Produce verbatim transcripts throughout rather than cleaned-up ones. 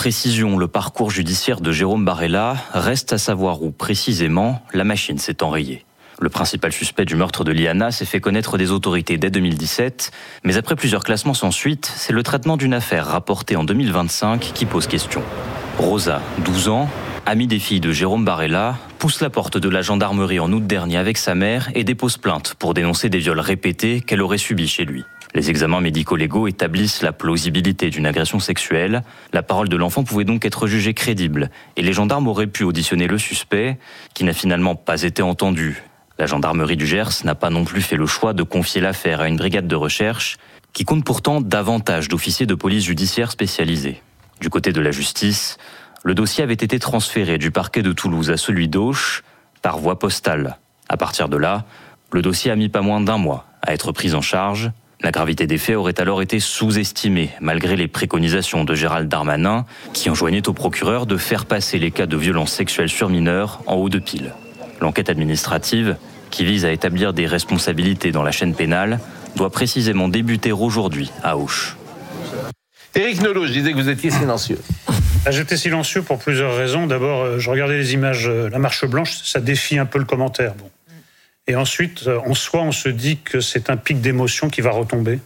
précision le parcours judiciaire de Jérôme Barella, reste à savoir où précisément la machine s'est enrayée. Le principal suspect du meurtre de Liana s'est fait connaître des autorités dès deux mille dix-sept, mais après plusieurs classements sans suite, c'est le traitement d'une affaire rapportée en deux mille vingt-cinq qui pose question. Rosa, douze ans, amie des filles de Jérôme Barella, pousse la porte de la gendarmerie en août dernier avec sa mère et dépose plainte pour dénoncer des viols répétés qu'elle aurait subis chez lui. Les examens médico-légaux établissent la plausibilité d'une agression sexuelle. La parole de l'enfant pouvait donc être jugée crédible et les gendarmes auraient pu auditionner le suspect, qui n'a finalement pas été entendu. La gendarmerie du Gers n'a pas non plus fait le choix de confier l'affaire à une brigade de recherche qui compte pourtant davantage d'officiers de police judiciaire spécialisés. Du côté de la justice, le dossier avait été transféré du parquet de Toulouse à celui d'Auch par voie postale. À partir de là, le dossier a mis pas moins d'un mois à être pris en charge. La gravité des faits aurait alors été sous-estimée, malgré les préconisations de Gérald Darmanin, qui enjoignait au procureur de faire passer les cas de violences sexuelles sur mineurs en haut de pile. L'enquête administrative, qui vise à établir des responsabilités dans la chaîne pénale, doit précisément débuter aujourd'hui à Auch. Éric Nolot, je disais que vous étiez silencieux. J'étais silencieux pour plusieurs raisons. D'abord, je regardais les images, la marche blanche, ça défie un peu le commentaire. Bon. Et ensuite, en soi, on se dit que c'est un pic d'émotion qui va retomber.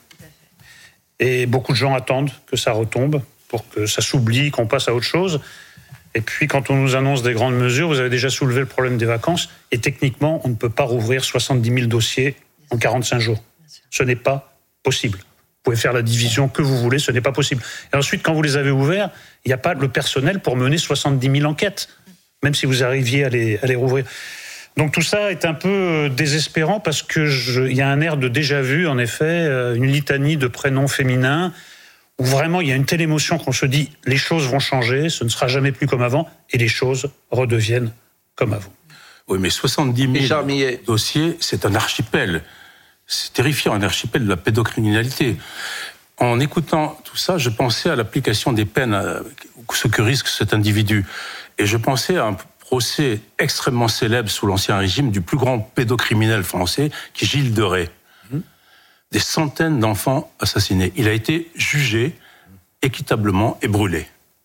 Et beaucoup de gens attendent que ça retombe pour que ça s'oublie, qu'on passe à autre chose. Et puis, quand on nous annonce des grandes mesures, vous avez déjà soulevé le problème des vacances. Et techniquement, on ne peut pas rouvrir soixante-dix mille dossiers en quarante-cinq jours. Ce n'est pas possible. Vous pouvez faire la division que vous voulez, ce n'est pas possible. Et ensuite, quand vous les avez ouverts, il n'y a pas le personnel pour mener soixante-dix mille enquêtes, même si vous arriviez à les, à les rouvrir. Donc tout ça est un peu désespérant parce qu'il y a un air de déjà-vu, en effet, une litanie de prénoms féminins, où vraiment il y a une telle émotion qu'on se dit les choses vont changer, ce ne sera jamais plus comme avant, et les choses redeviennent comme avant. Oui, mais soixante-dix mille dossiers, c'est un archipel. C'est terrifiant, un archipel de la pédocriminalité. En écoutant tout ça, je pensais à l'application des peines, ce que risque cet individu. Et je pensais à un procès extrêmement célèbre sous l'Ancien Régime du plus grand pédocriminel français, qui est Gilles de Rais. Des centaines d'enfants assassinés. Il a été jugé équitablement et brûlé.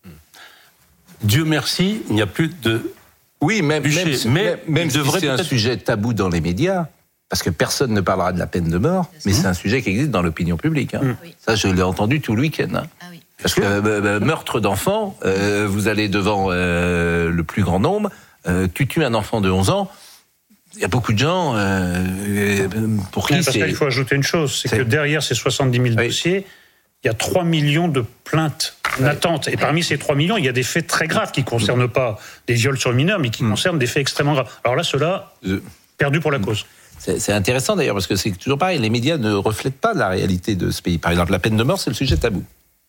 Dieu merci, il n'y a plus de oui, même, bûcher. même, mais même, même si c'est un sujet tabou dans les médias, parce que personne ne parlera de la peine de mort, mais c'est un sujet qui existe dans l'opinion publique. Hein. Oui. Ça, je l'ai entendu tout le week-end. Hein. Ah oui. Parce que euh, meurtre d'enfant, euh, vous allez devant euh, le plus grand nombre, euh, tu tues un enfant de onze ans, il y a beaucoup de gens euh, pour qui oui, parce c'est... qu'il faut ajouter une chose, c'est, c'est... que derrière ces soixante-dix mille oui. dossiers, il y a trois millions de plaintes en oui. attente. Et parmi ces trois millions, il y a des faits très graves qui ne concernent pas des viols sur mineurs, mais qui mmh. concernent des faits extrêmement graves. Alors là, ceux-là, euh... perdus pour la cause. C'est, c'est intéressant d'ailleurs, parce que c'est toujours pareil, les médias ne reflètent pas la réalité de ce pays. Par exemple, la peine de mort, c'est le sujet tabou.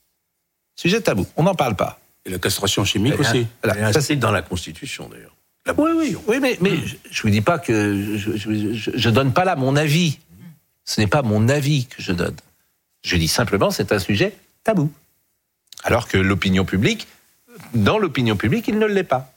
Sujet tabou, on n'en parle pas. Et la castration chimique et aussi. Voilà. Ça, c'est dans la Constitution d'ailleurs. Oui, oui, oui, mais, mais je ne vous dis pas que je ne donne pas là mon avis. Ce n'est pas mon avis que je donne. Je dis simplement c'est un sujet tabou. Alors que l'opinion publique, dans l'opinion publique, il ne l'est pas.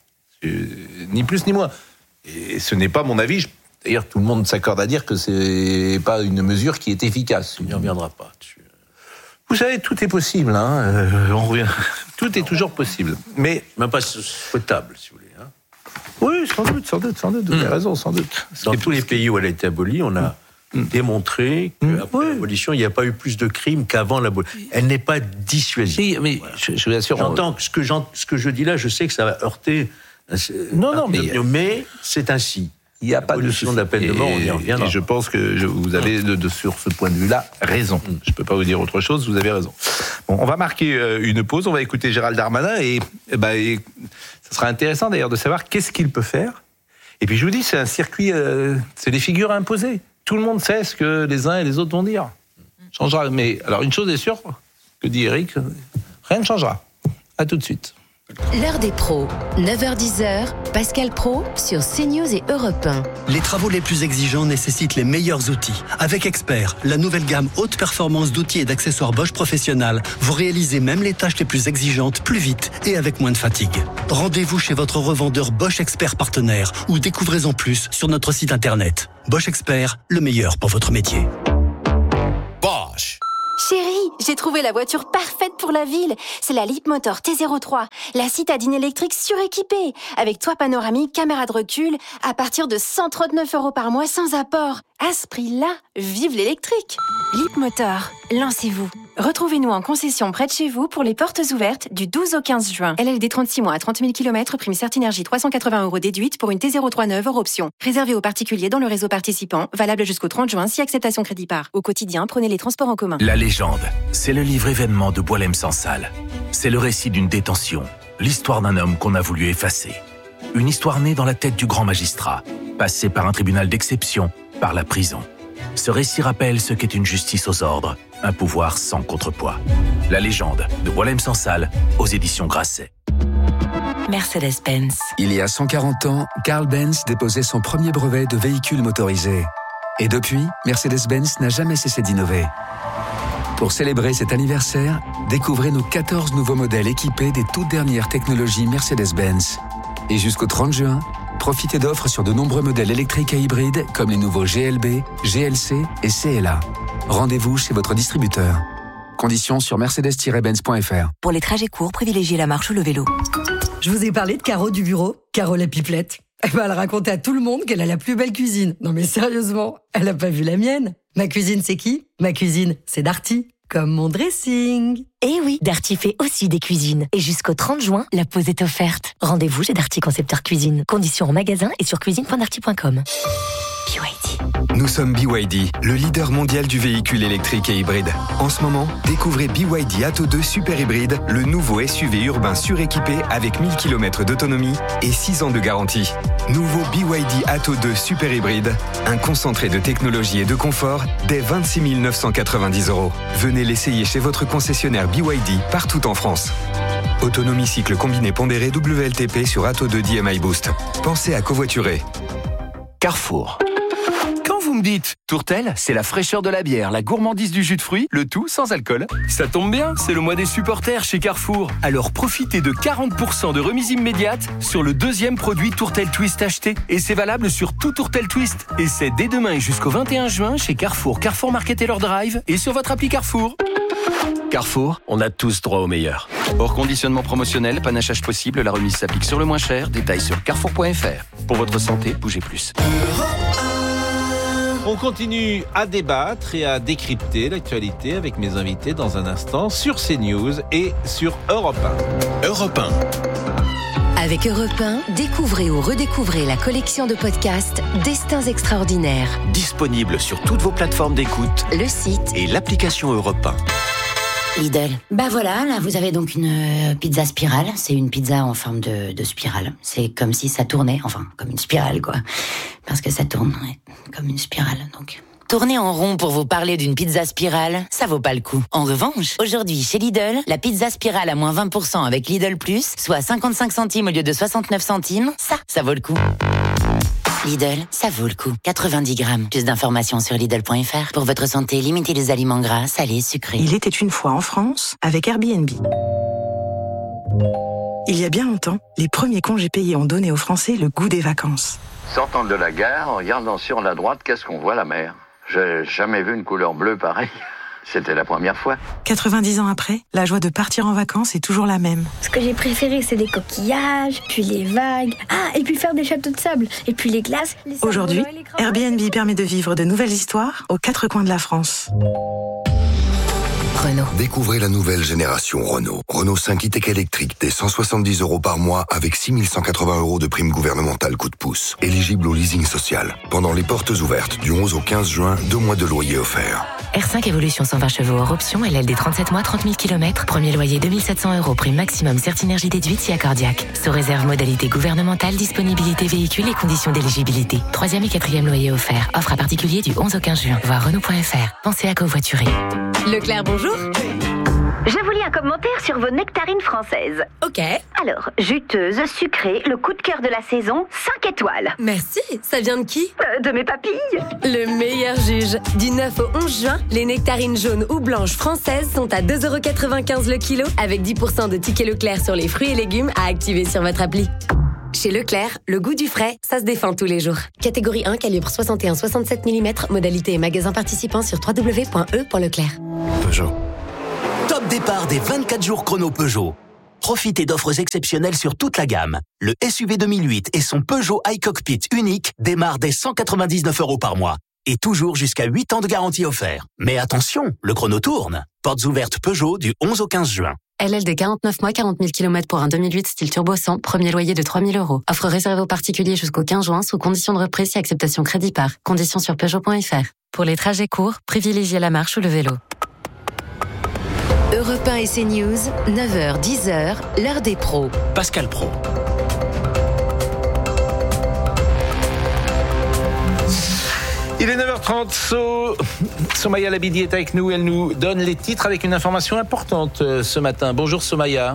Ni plus ni moins. Et ce n'est pas mon avis. D'ailleurs, tout le monde s'accorde à dire que ce n'est pas une mesure qui est efficace. Il n'y reviendra pas dessus. Vous savez, tout est possible. Hein. Euh, on revient. Tout est toujours possible. Mais même pas souhaitable, si vous voulez. Hein. Oui, sans doute, sans doute, sans doute. Vous avez mmh. raison, sans doute. Dans tous les pays où elle a été abolie, on a mmh. démontré qu'après mmh. l'abolition, il n'y a pas eu plus de crimes qu'avant l'abolition. Elle n'est pas dissuasive. Oui, mais voilà. je, je vous assure... J'entends que ce que, ce que je dis là, je sais que ça va heurter... Non, non, mais... Mais c'est ainsi. Il n'y a pas de de la peine de mort, on y reviendra. Et je pense que je, vous avez, de, de, sur ce point de vue-là, raison. Mm. Je ne peux pas vous dire autre chose, vous avez raison. Bon, on va marquer euh, une pause, on va écouter Gérald Darmanin, et, et, bah, et ça sera intéressant d'ailleurs de savoir qu'est-ce qu'il peut faire. Et puis je vous dis, c'est un circuit, euh, c'est des figures imposées. Tout le monde sait ce que les uns et les autres vont dire. Changera. Mais alors une chose est sûre, que dit Éric, rien ne changera. À tout de suite. L'heure des pros, neuf heures dix, Pascal Praud sur CNews et Europe un. Les travaux les plus exigeants nécessitent les meilleurs outils. Avec Expert, la nouvelle gamme haute performance d'outils et d'accessoires Bosch Professionnel, vous réalisez même les tâches les plus exigeantes plus vite et avec moins de fatigue. Rendez-vous chez votre revendeur Bosch Expert partenaire ou découvrez-en plus sur notre site internet. Bosch Expert, le meilleur pour votre métier. Bosch. Chérie, j'ai trouvé la voiture parfaite pour la ville. C'est la Leapmotor T zéro trois, la citadine électrique suréquipée, avec toit panoramique, caméra de recul, à partir de cent trente-neuf euros par mois sans apport. À ce prix-là, vive l'électrique! Leapmotor, lancez-vous. Retrouvez-nous en concession près de chez vous pour les portes ouvertes du douze au quinze juin. L L D trente-six mois à trente mille kilomètres, prime Certinergie trois cent quatre-vingts euros déduite pour une T zéro trois neuve hors option. Réservé aux particuliers dans le réseau participant, valable jusqu'au trente juin si acceptation crédit par. Au quotidien, prenez les transports en commun. La légende, c'est le livre événement de Boualem Sansal. C'est le récit d'une détention, l'histoire d'un homme qu'on a voulu effacer. Une histoire née dans la tête du grand magistrat, passé par un tribunal d'exception, par la prison. Ce récit rappelle ce qu'est une justice aux ordres, un pouvoir sans contrepoids. La légende de Boualem Sansal aux éditions Grasset. Mercedes-Benz. Il y a cent quarante ans, Carl Benz déposait son premier brevet de véhicule motorisé. Et depuis, Mercedes-Benz n'a jamais cessé d'innover. Pour célébrer cet anniversaire, découvrez nos quatorze nouveaux modèles équipés des toutes dernières technologies Mercedes-Benz. Et jusqu'au trente juin, profitez d'offres sur de nombreux modèles électriques et hybrides comme les nouveaux G L B, G L C et C L A. Rendez-vous chez votre distributeur. Conditions sur mercedes tiret benz point f r. Pour les trajets courts, privilégiez la marche ou le vélo. Je vous ai parlé de Caro du bureau, Caro la pipelette. Elle va raconter à tout le monde qu'elle a la plus belle cuisine. Non mais sérieusement, elle a pas vu la mienne. Ma cuisine, c'est qui? Ma cuisine, c'est Darty. Comme mon dressing. Eh oui, Darty fait aussi des cuisines. Et jusqu'au trente juin, la pause est offerte. Rendez-vous chez Darty Concepteur Cuisine. Conditions en magasin et sur cuisine point darty point com. B Y D. Nous sommes B Y D, le leader mondial du véhicule électrique et hybride. En ce moment, découvrez B Y D Atto deux Super Hybride, le nouveau S U V urbain suréquipé avec mille kilomètres d'autonomie et six ans de garantie. Nouveau B Y D Atto deux Super Hybride, un concentré de technologie et de confort dès vingt-six mille neuf cent quatre-vingt-dix euros. Venez l'essayer chez votre concessionnaire B Y D partout en France. Autonomie cycle combiné pondéré W L T P sur Atto deux D M I Boost. Pensez à covoiturer. Carrefour. Vous me dites, Tourtel, c'est la fraîcheur de la bière, la gourmandise du jus de fruits, le tout sans alcool. Ça tombe bien, c'est le mois des supporters chez Carrefour. Alors profitez de quarante pour cent de remise immédiate sur le deuxième produit Tourtel Twist acheté. Et c'est valable sur tout Tourtel Twist. Et c'est dès demain et jusqu'au vingt et un juin chez Carrefour, Carrefour Market et leur drive et sur votre appli Carrefour. Carrefour, on a tous droit au meilleur. Hors conditionnement promotionnel, panachage possible, la remise s'applique sur le moins cher. Détails sur carrefour point f r. Pour votre santé, bougez plus. On continue à débattre et à décrypter l'actualité avec mes invités dans un instant sur CNews et sur Europe un. Europe un. Avec Europe un, découvrez ou redécouvrez la collection de podcasts Destins extraordinaires. Disponible sur toutes vos plateformes d'écoute, le site et l'application Europe un. Lidl. Bah voilà, là vous avez donc une euh, pizza spirale. C'est une pizza en forme de, de spirale. C'est comme si ça tournait, enfin comme une spirale quoi. Parce que ça tourne ouais, comme une spirale donc. Tourner en rond pour vous parler d'une pizza spirale, ça vaut pas le coup. En revanche, aujourd'hui chez Lidl, la pizza spirale à moins vingt pour cent avec Lidl Plus, soit cinquante-cinq centimes au lieu de soixante-neuf centimes, ça, ça vaut le coup. Lidl, ça vaut le coup. quatre-vingt-dix grammes. Plus d'informations sur Lidl point f r. Pour votre santé, limitez les aliments gras, salés, sucrés. Il était une fois en France avec Airbnb. Il y a bien longtemps, les premiers congés payés ont donné aux Français le goût des vacances. Sortant de la gare, en regardant sur la droite, qu'est-ce qu'on voit? La mer. J'ai jamais vu une couleur bleue pareille. C'était la première fois. quatre-vingt-dix ans après, la joie de partir en vacances est toujours la même. Ce que j'ai préféré, c'est les coquillages, puis les vagues. Ah, et puis faire des châteaux de sable, et puis les glaces. Les Aujourd'hui, Airbnb permet de vivre de nouvelles histoires aux quatre coins de la France. Renault. Découvrez la nouvelle génération Renault. Renault cinq e-Tech électrique dès cent soixante-dix euros par mois avec six mille cent quatre-vingts euros de prime gouvernementale coup de pouce. Éligible au leasing social. Pendant les portes ouvertes du onze au quinze juin, deux mois de loyer offerts. R cinq Evolution cent vingt chevaux hors option, L L D trente-sept mois, trente mille kilomètres. Premier loyer deux mille sept cents euros, prime maximum Certinergie déduite si accordiaque. Sous réserve modalité gouvernementale, disponibilité véhicule et conditions d'éligibilité. Troisième et quatrième loyer offert. Offre à particulier du onze au quinze juin. Voir Renault point f r. Pensez à covoiturer. Leclerc, bonjour. Je vous lis un commentaire sur vos nectarines françaises. Ok. Alors, juteuse, sucrée, le coup de cœur de la saison, cinq étoiles. Merci. Ça vient de qui? euh, De mes papilles. Le meilleur juge. Du neuf au onze juin, les nectarines jaunes ou blanches françaises sont à deux euros quatre-vingt-quinze le kilo, avec dix pour cent de tickets Leclerc sur les fruits et légumes à activer sur votre appli. Chez Leclerc, le goût du frais, ça se défend tous les jours. Catégorie un, calibre soixante et un soixante-sept millimètres, modalité et magasin participant sur w w w point e point leclerc. Peugeot. Top départ des vingt-quatre jours chrono Peugeot. Profitez d'offres exceptionnelles sur toute la gamme. Le S U V deux mille huit et son Peugeot iCockpit unique démarrent dès cent quatre-vingt-dix-neuf euros par mois. Et toujours jusqu'à huit ans de garantie offert. Mais attention, le chrono tourne. Portes ouvertes Peugeot du onze au quinze juin. L L D quarante-neuf mois, quarante mille kilomètres pour un deux mille huit style turbo cent, premier loyer de trois mille euros. Offre réservée aux particuliers jusqu'au quinze juin sous condition de reprise et acceptation crédit par. Conditions sur Peugeot point F R. Pour les trajets courts, privilégiez la marche ou le vélo. Europe un et CNews, neuf heures dix heures, l'heure des pros. Pascal Pro. Il est neuf heures trente, so... Somaya Labidi est avec nous, elle nous donne les titres avec une information importante ce matin. Bonjour Somaya.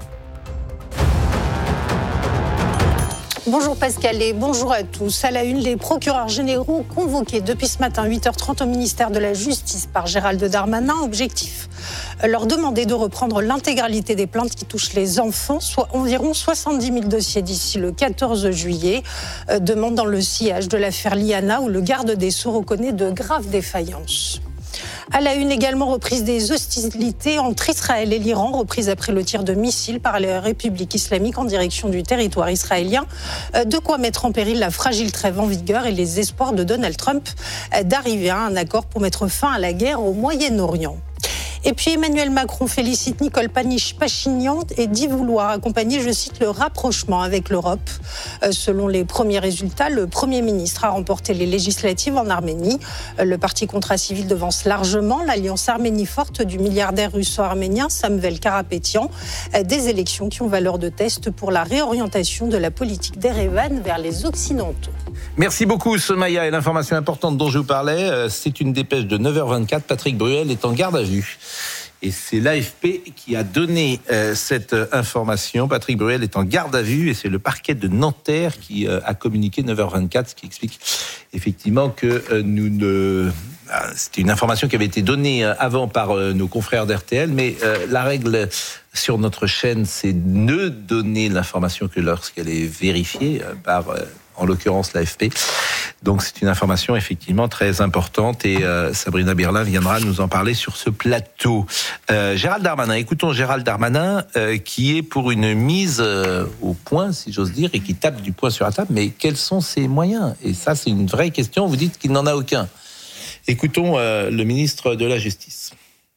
Bonjour Pascal et bonjour à tous. À la une, les procureurs généraux convoqués depuis ce matin huit heures trente au ministère de la Justice par Gérald Darmanin. Objectif, leur demander de reprendre l'intégralité des plaintes qui touchent les enfants, soit environ soixante-dix mille dossiers d'ici le quatorze juillet. Demande dans le sillage de l'affaire Liana où le garde des Sceaux reconnaît de graves défaillances. À la une également, reprise des hostilités entre Israël et l'Iran, reprise après le tir de missiles par la République islamique en direction du territoire israélien. De quoi mettre en péril la fragile trêve en vigueur et les espoirs de Donald Trump d'arriver à un accord pour mettre fin à la guerre au Moyen-Orient. Et puis Emmanuel Macron félicite Nicole Pachinian et dit vouloir accompagner, je cite, le rapprochement avec l'Europe. Euh, selon les premiers résultats, le Premier ministre a remporté les législatives en Arménie. Euh, le parti Contrat Civil devance largement l'alliance Arménie forte du milliardaire russo-arménien Samvel Karapetyan. Euh, des élections qui ont valeur de test pour la réorientation de la politique d'Erevan vers les Occidentaux. Merci beaucoup Somaya. Et l'information importante dont je vous parlais, c'est une dépêche de neuf heures vingt-quatre. Patrick Bruel est en garde à vue. Et c'est l'A F P qui a donné euh, cette information. Patrick Bruel est en garde à vue et c'est le parquet de Nanterre qui euh, a communiqué neuf heures vingt-quatre, ce qui explique effectivement que euh, nous ne... C'était une information qui avait été donnée avant par euh, nos confrères d'R T L, mais euh, la règle sur notre chaîne, c'est ne donner l'information que lorsqu'elle est vérifiée euh, par... Euh, en l'occurrence l'A F P. Donc c'est une information effectivement très importante et euh, Sabrina Birlin viendra nous en parler sur ce plateau. Euh, Gérald Darmanin, écoutons Gérald Darmanin euh, qui est pour une mise euh, au point, si j'ose dire, et qui tape du poing sur la table, mais quels sont ses moyens ? Et ça c'est une vraie question, vous dites qu'il n'en a aucun. Écoutons euh, le ministre de la Justice.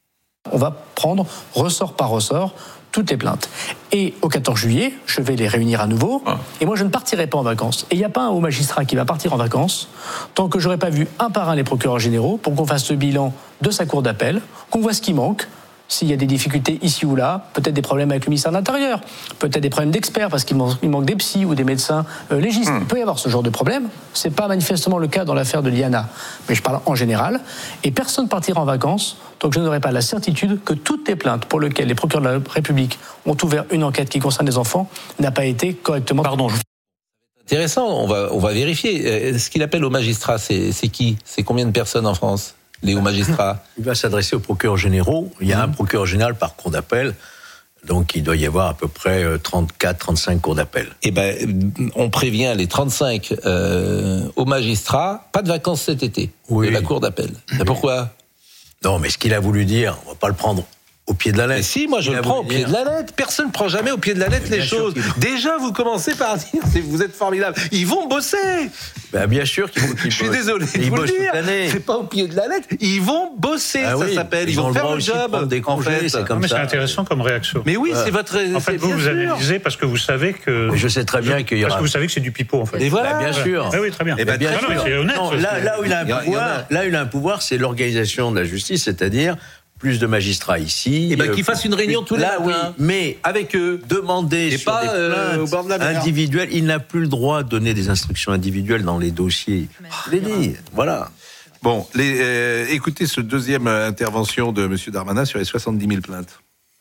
On va prendre ressort par ressort toutes les plaintes. Et au quatorze juillet, je vais les réunir à nouveau. Ah. Et moi, je ne partirai pas en vacances. Et il n'y a pas un haut magistrat qui va partir en vacances tant que je n'aurai pas vu un par un les procureurs généraux pour qu'on fasse le bilan de sa cour d'appel, qu'on voit ce qui manque, s'il y a des difficultés ici ou là, peut-être des problèmes avec le ministère de l'Intérieur, peut-être des problèmes d'experts parce qu'il manque, il manque des psys ou des médecins euh, légistes. Mmh. Il peut y avoir ce genre de problème. Ce n'est pas manifestement le cas dans l'affaire de Liana, mais je parle en général. Et personne ne partira en vacances tant que je n'aurai pas la certitude que toutes les plaintes pour lesquelles les procureurs de la République ont ouvert une enquête qui concerne les enfants n'a pas été correctement... Pardon, je... Intéressant, on va, on va vérifier. Ce qu'il appelle aux magistrats, c'est, c'est qui ? C'est combien de personnes en France ? Les hauts magistrats. Il va s'adresser aux procureurs généraux. Il y a mmh. un procureur général par cour d'appel. Donc, il doit y avoir à peu près trente-quatre, trente-cinq cours d'appel. Eh ben, on prévient les trente-cinq euh, aux magistrats. Pas de vacances cet été. Oui. De la cour d'appel. Oui. Pourquoi ? Non, mais ce qu'il a voulu dire, on va pas le prendre au pied de la lettre. Mais si, moi je il le prends au pied dire. de la lettre. Personne ne prend jamais au pied de la lettre mais les choses. Déjà, vous commencez par dire, vous êtes formidable. Ils vont bosser. Ben, bien sûr qu'ils vont. Je suis désolé de vous le dire. C'est pas au pied de la lettre. Ils vont bosser, ah, ça oui. s'appelle. Ils, ils vont faire le job. Des congés, en fait. C'est comme mais ça. C'est intéressant comme réaction. Mais oui, ouais. c'est votre. En fait, vous vous analysez parce que vous savez que. Mais je sais très bien qu'il y aura. Parce que vous savez que c'est du pipeau, en fait. Et voilà. Bien sûr. Oui, très bien. Et bien sûr. Là où il a un pouvoir, là où il a un pouvoir, c'est l'organisation de la justice, c'est-à-dire plus de magistrats ici. Et ben qu'ils fassent une réunion tous les là, oui, mais avec eux, demander sur pas, des plaintes euh, au bord de la mer. Individuelles. Il n'a plus le droit de donner des instructions individuelles dans les dossiers. Je l'ai dit. Voilà. Bon, les, euh, écoutez ce deuxième intervention de M. Darmanin sur les soixante-dix mille plaintes.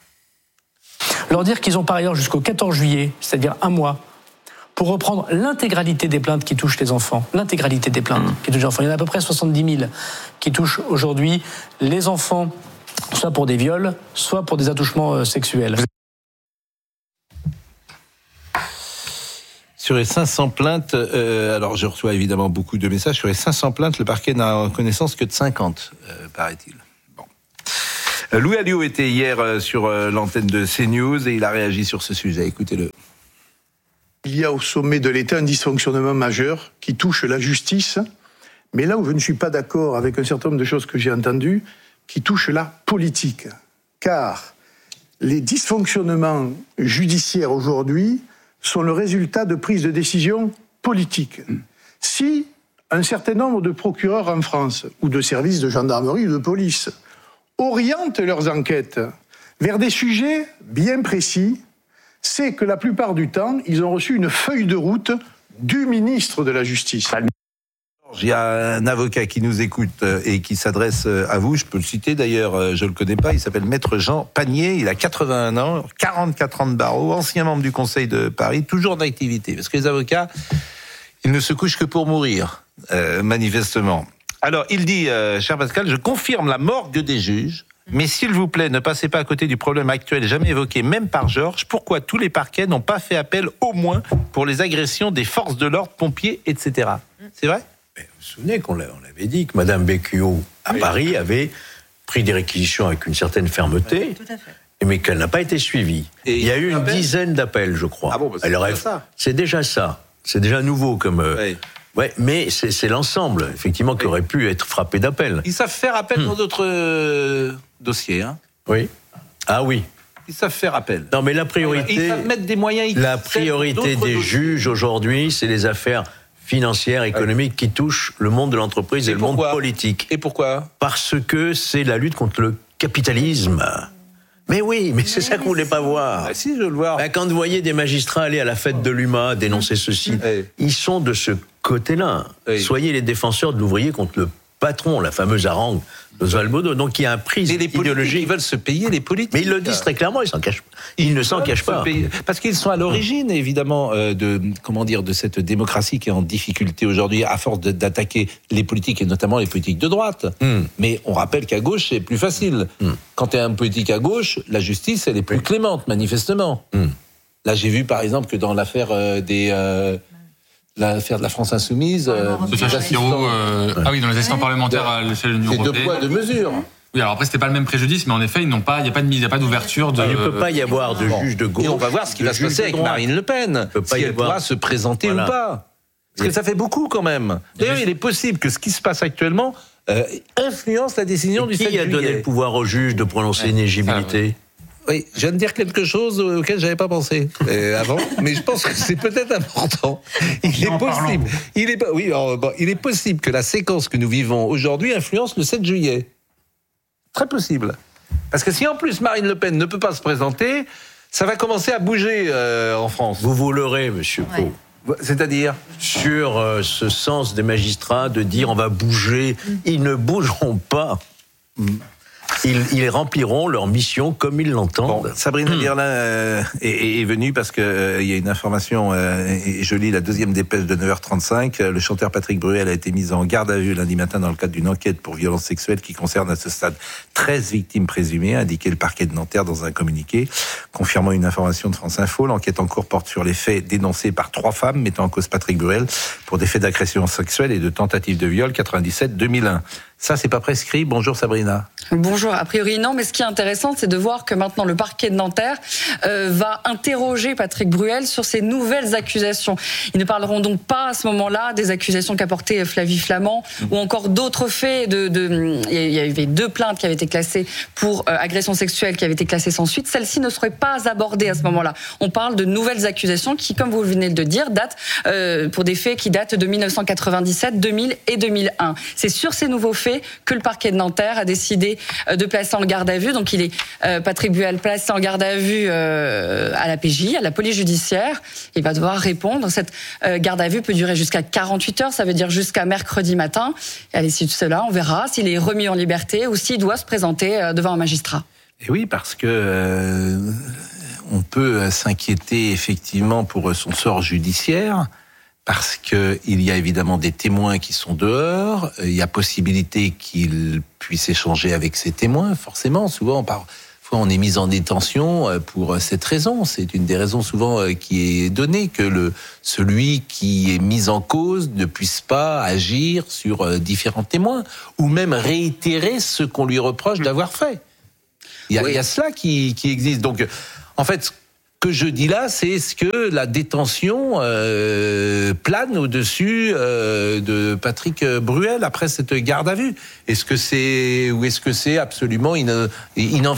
Leur dire qu'ils ont par ailleurs jusqu'au quatorze juillet, c'est-à-dire un mois, pour reprendre l'intégralité des plaintes qui touchent les enfants. L'intégralité des plaintes mmh. qui touchent les enfants. Il y en a à peu près soixante-dix mille qui touchent aujourd'hui les enfants, soit pour des viols, soit pour des attouchements sexuels. Sur les cinq cents plaintes, euh, alors je reçois évidemment beaucoup de messages, sur les cinq cents plaintes, le parquet n'a connaissance que de cinquante, euh, paraît-il. Bon. Louis Alliot était hier sur l'antenne de CNews et il a réagi sur ce sujet. Écoutez-le. Il y a au sommet de l'État un dysfonctionnement majeur qui touche la justice, mais là où je ne suis pas d'accord avec un certain nombre de choses que j'ai entendues, qui touchent la politique. Car les dysfonctionnements judiciaires aujourd'hui sont le résultat de prises de décision politiques. Si un certain nombre de procureurs en France, ou de services de gendarmerie ou de police, orientent leurs enquêtes vers des sujets bien précis, c'est que la plupart du temps, ils ont reçu une feuille de route du ministre de la Justice. Il y a un avocat qui nous écoute et qui s'adresse à vous, je peux le citer d'ailleurs, je ne le connais pas, il s'appelle Maître Jean Panier, il a quatre-vingt-un ans, quarante-quatre ans de barreau, ancien membre du Conseil de Paris, toujours d'activité, parce que les avocats, ils ne se couchent que pour mourir, euh, manifestement. Alors, il dit, euh, cher Pascal, je confirme la morgue des juges, mais s'il vous plaît, ne passez pas à côté du problème actuel jamais évoqué, même par Georges. Pourquoi tous les parquets n'ont pas fait appel au moins pour les agressions des forces de l'ordre, pompiers, et cetera. C'est vrai ? Mais vous vous souvenez qu'on l'avait dit que Mme Becchio, à oui. Paris, avait pris des réquisitions avec une certaine fermeté, oui, tout à fait. Mais qu'elle n'a pas été suivie. Et il y a eu une appel dizaine d'appels, je crois. Ah bon, bah c'est, Alors, déjà ça. c'est déjà ça. C'est déjà nouveau comme... Oui. Ouais, mais c'est, c'est l'ensemble, effectivement, qui aurait pu être frappé d'appel. Ils savent faire appel hmm. dans d'autres euh, dossiers, hein. Oui. Ah oui. Ils savent faire appel. Non, mais la priorité... Ils savent mettre des moyens... La priorité des dossiers. Juges, aujourd'hui, c'est les affaires financières, économiques, qui touchent le monde de l'entreprise et, et le monde politique. Et pourquoi ? Parce que c'est la lutte contre le capitalisme. Mais oui, mais c'est ça que vous voulez pas voir. Ah, si, je veux le voir. Ben, quand vous voyez des magistrats aller à la fête de l'U M A dénoncer ceci, oui. Ils sont de ce côté-là. Oui. Soyez les défenseurs de l'ouvrier contre le patron, la fameuse harangue d'Oswald Baudot. Donc il y a un prix idéologique. Ils veulent se payer les politiques. Mais ils le disent très clairement, ils s'en cachent. Ils, ils ne s'en cachent pas. Payer. Parce qu'ils sont à l'origine, évidemment, euh, de comment dire, de cette démocratie qui est en difficulté aujourd'hui, à force de, d'attaquer les politiques et notamment les politiques de droite. Mm. Mais on rappelle qu'à gauche c'est plus facile. Mm. Quand tu es un politique à gauche, la justice elle est plus oui. clémente, manifestement. Mm. Là j'ai vu par exemple que dans l'affaire euh, des euh, l'affaire de la France Insoumise. Euh, euh, ah oui, dans les assistants ouais. parlementaires à l'échelle de l'Union européenne. C'est deux poids, deux mesures. Oui, alors après, c'était pas le même préjudice, mais en effet, ils n'ont pas, il n'y a pas de mise, il n'y a pas d'ouverture de. Il ne peut pas y avoir de juge de gauche. Et on va voir ce qui va se passer avec Marine Le Pen. Si elle pourra se présenter voilà. ou pas. Parce que ça fait beaucoup quand même. D'ailleurs, il est possible que ce qui se passe actuellement euh, influence la décision et du sept juillet. Qui a donné le pouvoir au juge de prononcer ouais. une éligibilité ? Oui, je viens de dire quelque chose auquel j'avais pas pensé euh, avant, mais je pense que c'est peut-être important. Il est possible. Il est oui, alors, bon, il est possible que la séquence que nous vivons aujourd'hui influence le sept juillet. Très possible. Parce que si en plus Marine Le Pen ne peut pas se présenter, ça va commencer à bouger euh, en France. Vous vous leurrez, Monsieur ouais. Pau. C'est-à-dire sur euh, ce sens des magistrats de dire on va bouger, mmh. ils ne bougeront pas. Mmh. Ils, ils rempliront leur mission comme ils l'entendent. Bon, Sabrina Birlin euh, est, est venue parce qu'il euh, y a une information, euh, et je lis la deuxième dépêche de neuf heures trente-cinq. Le chanteur Patrick Bruel a été mis en garde à vue lundi matin dans le cadre d'une enquête pour violence sexuelle qui concerne à ce stade treize victimes présumées, a indiqué le parquet de Nanterre dans un communiqué. Confirmant une information de France Info, l'enquête en cours porte sur les faits dénoncés par trois femmes mettant en cause Patrick Bruel pour des faits d'agression sexuelle et de tentative de viol quatre-vingt-dix-sept deux mille un. Ça, c'est pas prescrit. Bonjour Sabrina. Bonjour. A priori, non. Mais ce qui est intéressant, c'est de voir que maintenant le parquet de Nanterre euh, va interroger Patrick Bruel sur ces nouvelles accusations. Ils ne parleront donc pas à ce moment-là des accusations qu'a portées Flavie Flament mmh. ou encore d'autres faits. De, de, il y avait deux plaintes qui avaient été classées pour euh, agression sexuelle qui avaient été classées sans suite. Celles-ci ne seraient pas abordées à ce moment-là. On parle de nouvelles accusations qui, comme vous venez de dire, datent euh, pour des faits qui datent de dix-neuf cent quatre-vingt-dix-sept, deux mille et deux mille un. C'est sur ces nouveaux faits que le parquet de Nanterre a décidé de placer en garde à vue. Donc il est euh, Patrick Bruel placé en garde à vue euh, à la P J, à la police judiciaire. Il va devoir répondre. Cette euh, garde à vue peut durer jusqu'à quarante-huit heures, ça veut dire jusqu'à mercredi matin. Et à l'issue de cela, on verra s'il est remis en liberté ou s'il doit se présenter euh, devant un magistrat. Et oui, parce que euh, on peut s'inquiéter effectivement pour son sort judiciaire. Parce que il y a évidemment des témoins qui sont dehors, il y a possibilité qu'il puisse échanger avec ces témoins, forcément. Souvent, parfois, on est mis en détention pour cette raison. C'est une des raisons souvent qui est donnée, que le celui qui est mis en cause ne puisse pas agir sur différents témoins, ou même réitérer ce qu'on lui reproche d'avoir fait. Il y a, oui. il y a cela qui, qui existe. Donc, en fait, ce que je dis là, c'est ce que la détention euh, plane au-dessus euh, de Patrick Bruel après cette garde à vue. Est-ce que c'est ou est-ce que c'est absolument in, inenvisageable ?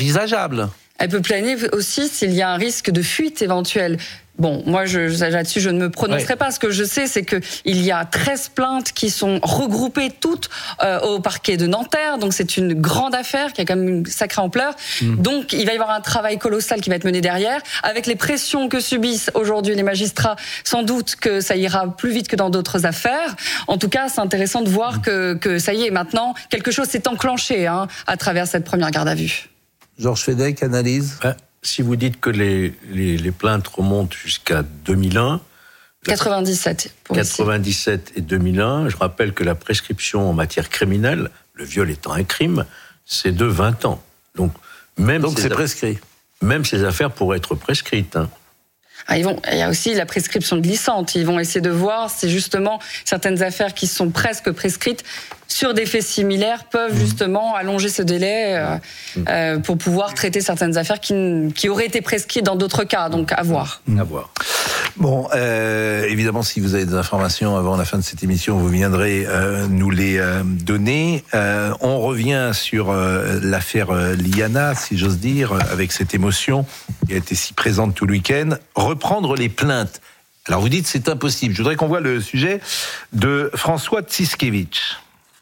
Elle peut planer aussi s'il y a un risque de fuite éventuelle. Bon, moi, je, là-dessus, je ne me prononcerai ouais. pas. Ce que je sais, c'est qu'il y a treize plaintes qui sont regroupées toutes euh, au parquet de Nanterre. Donc, c'est une grande affaire qui a quand même une sacrée ampleur. Mmh. Donc, il va y avoir un travail colossal qui va être mené derrière. Avec les pressions que subissent aujourd'hui les magistrats, sans doute que ça ira plus vite que dans d'autres affaires. En tout cas, c'est intéressant de voir mmh. que, que ça y est, maintenant, quelque chose s'est enclenché hein, à travers cette première garde à vue. Georges Fedek, analyse ouais. Si vous dites que les, les, les plaintes remontent jusqu'à deux mille un... quatre-vingt-dix-sept. Pour quatre-vingt-dix-sept ici. Et deux mille un, je rappelle que la prescription en matière criminelle, le viol étant un crime, c'est de vingt ans. Donc, même Donc c'est affaires, prescrit. Même ces affaires pourraient être prescrites. Hein. Ah, ils vont, il y a aussi la prescription glissante. Ils vont essayer de voir si justement certaines affaires qui sont presque prescrites sur des faits similaires peuvent justement allonger ce délai euh, euh, pour pouvoir traiter certaines affaires qui, qui auraient été prescrites dans d'autres cas. Donc à voir. À voir. Bon, euh, évidemment, si vous avez des informations avant la fin de cette émission, vous viendrez euh, nous les euh, donner. Euh, on revient sur euh, l'affaire euh, Liana, si j'ose dire, avec cette émotion qui a été si présente tout le week-end. Reprendre les plaintes. Alors vous dites c'est impossible. Je voudrais qu'on voit le sujet de François Tsiskevitch.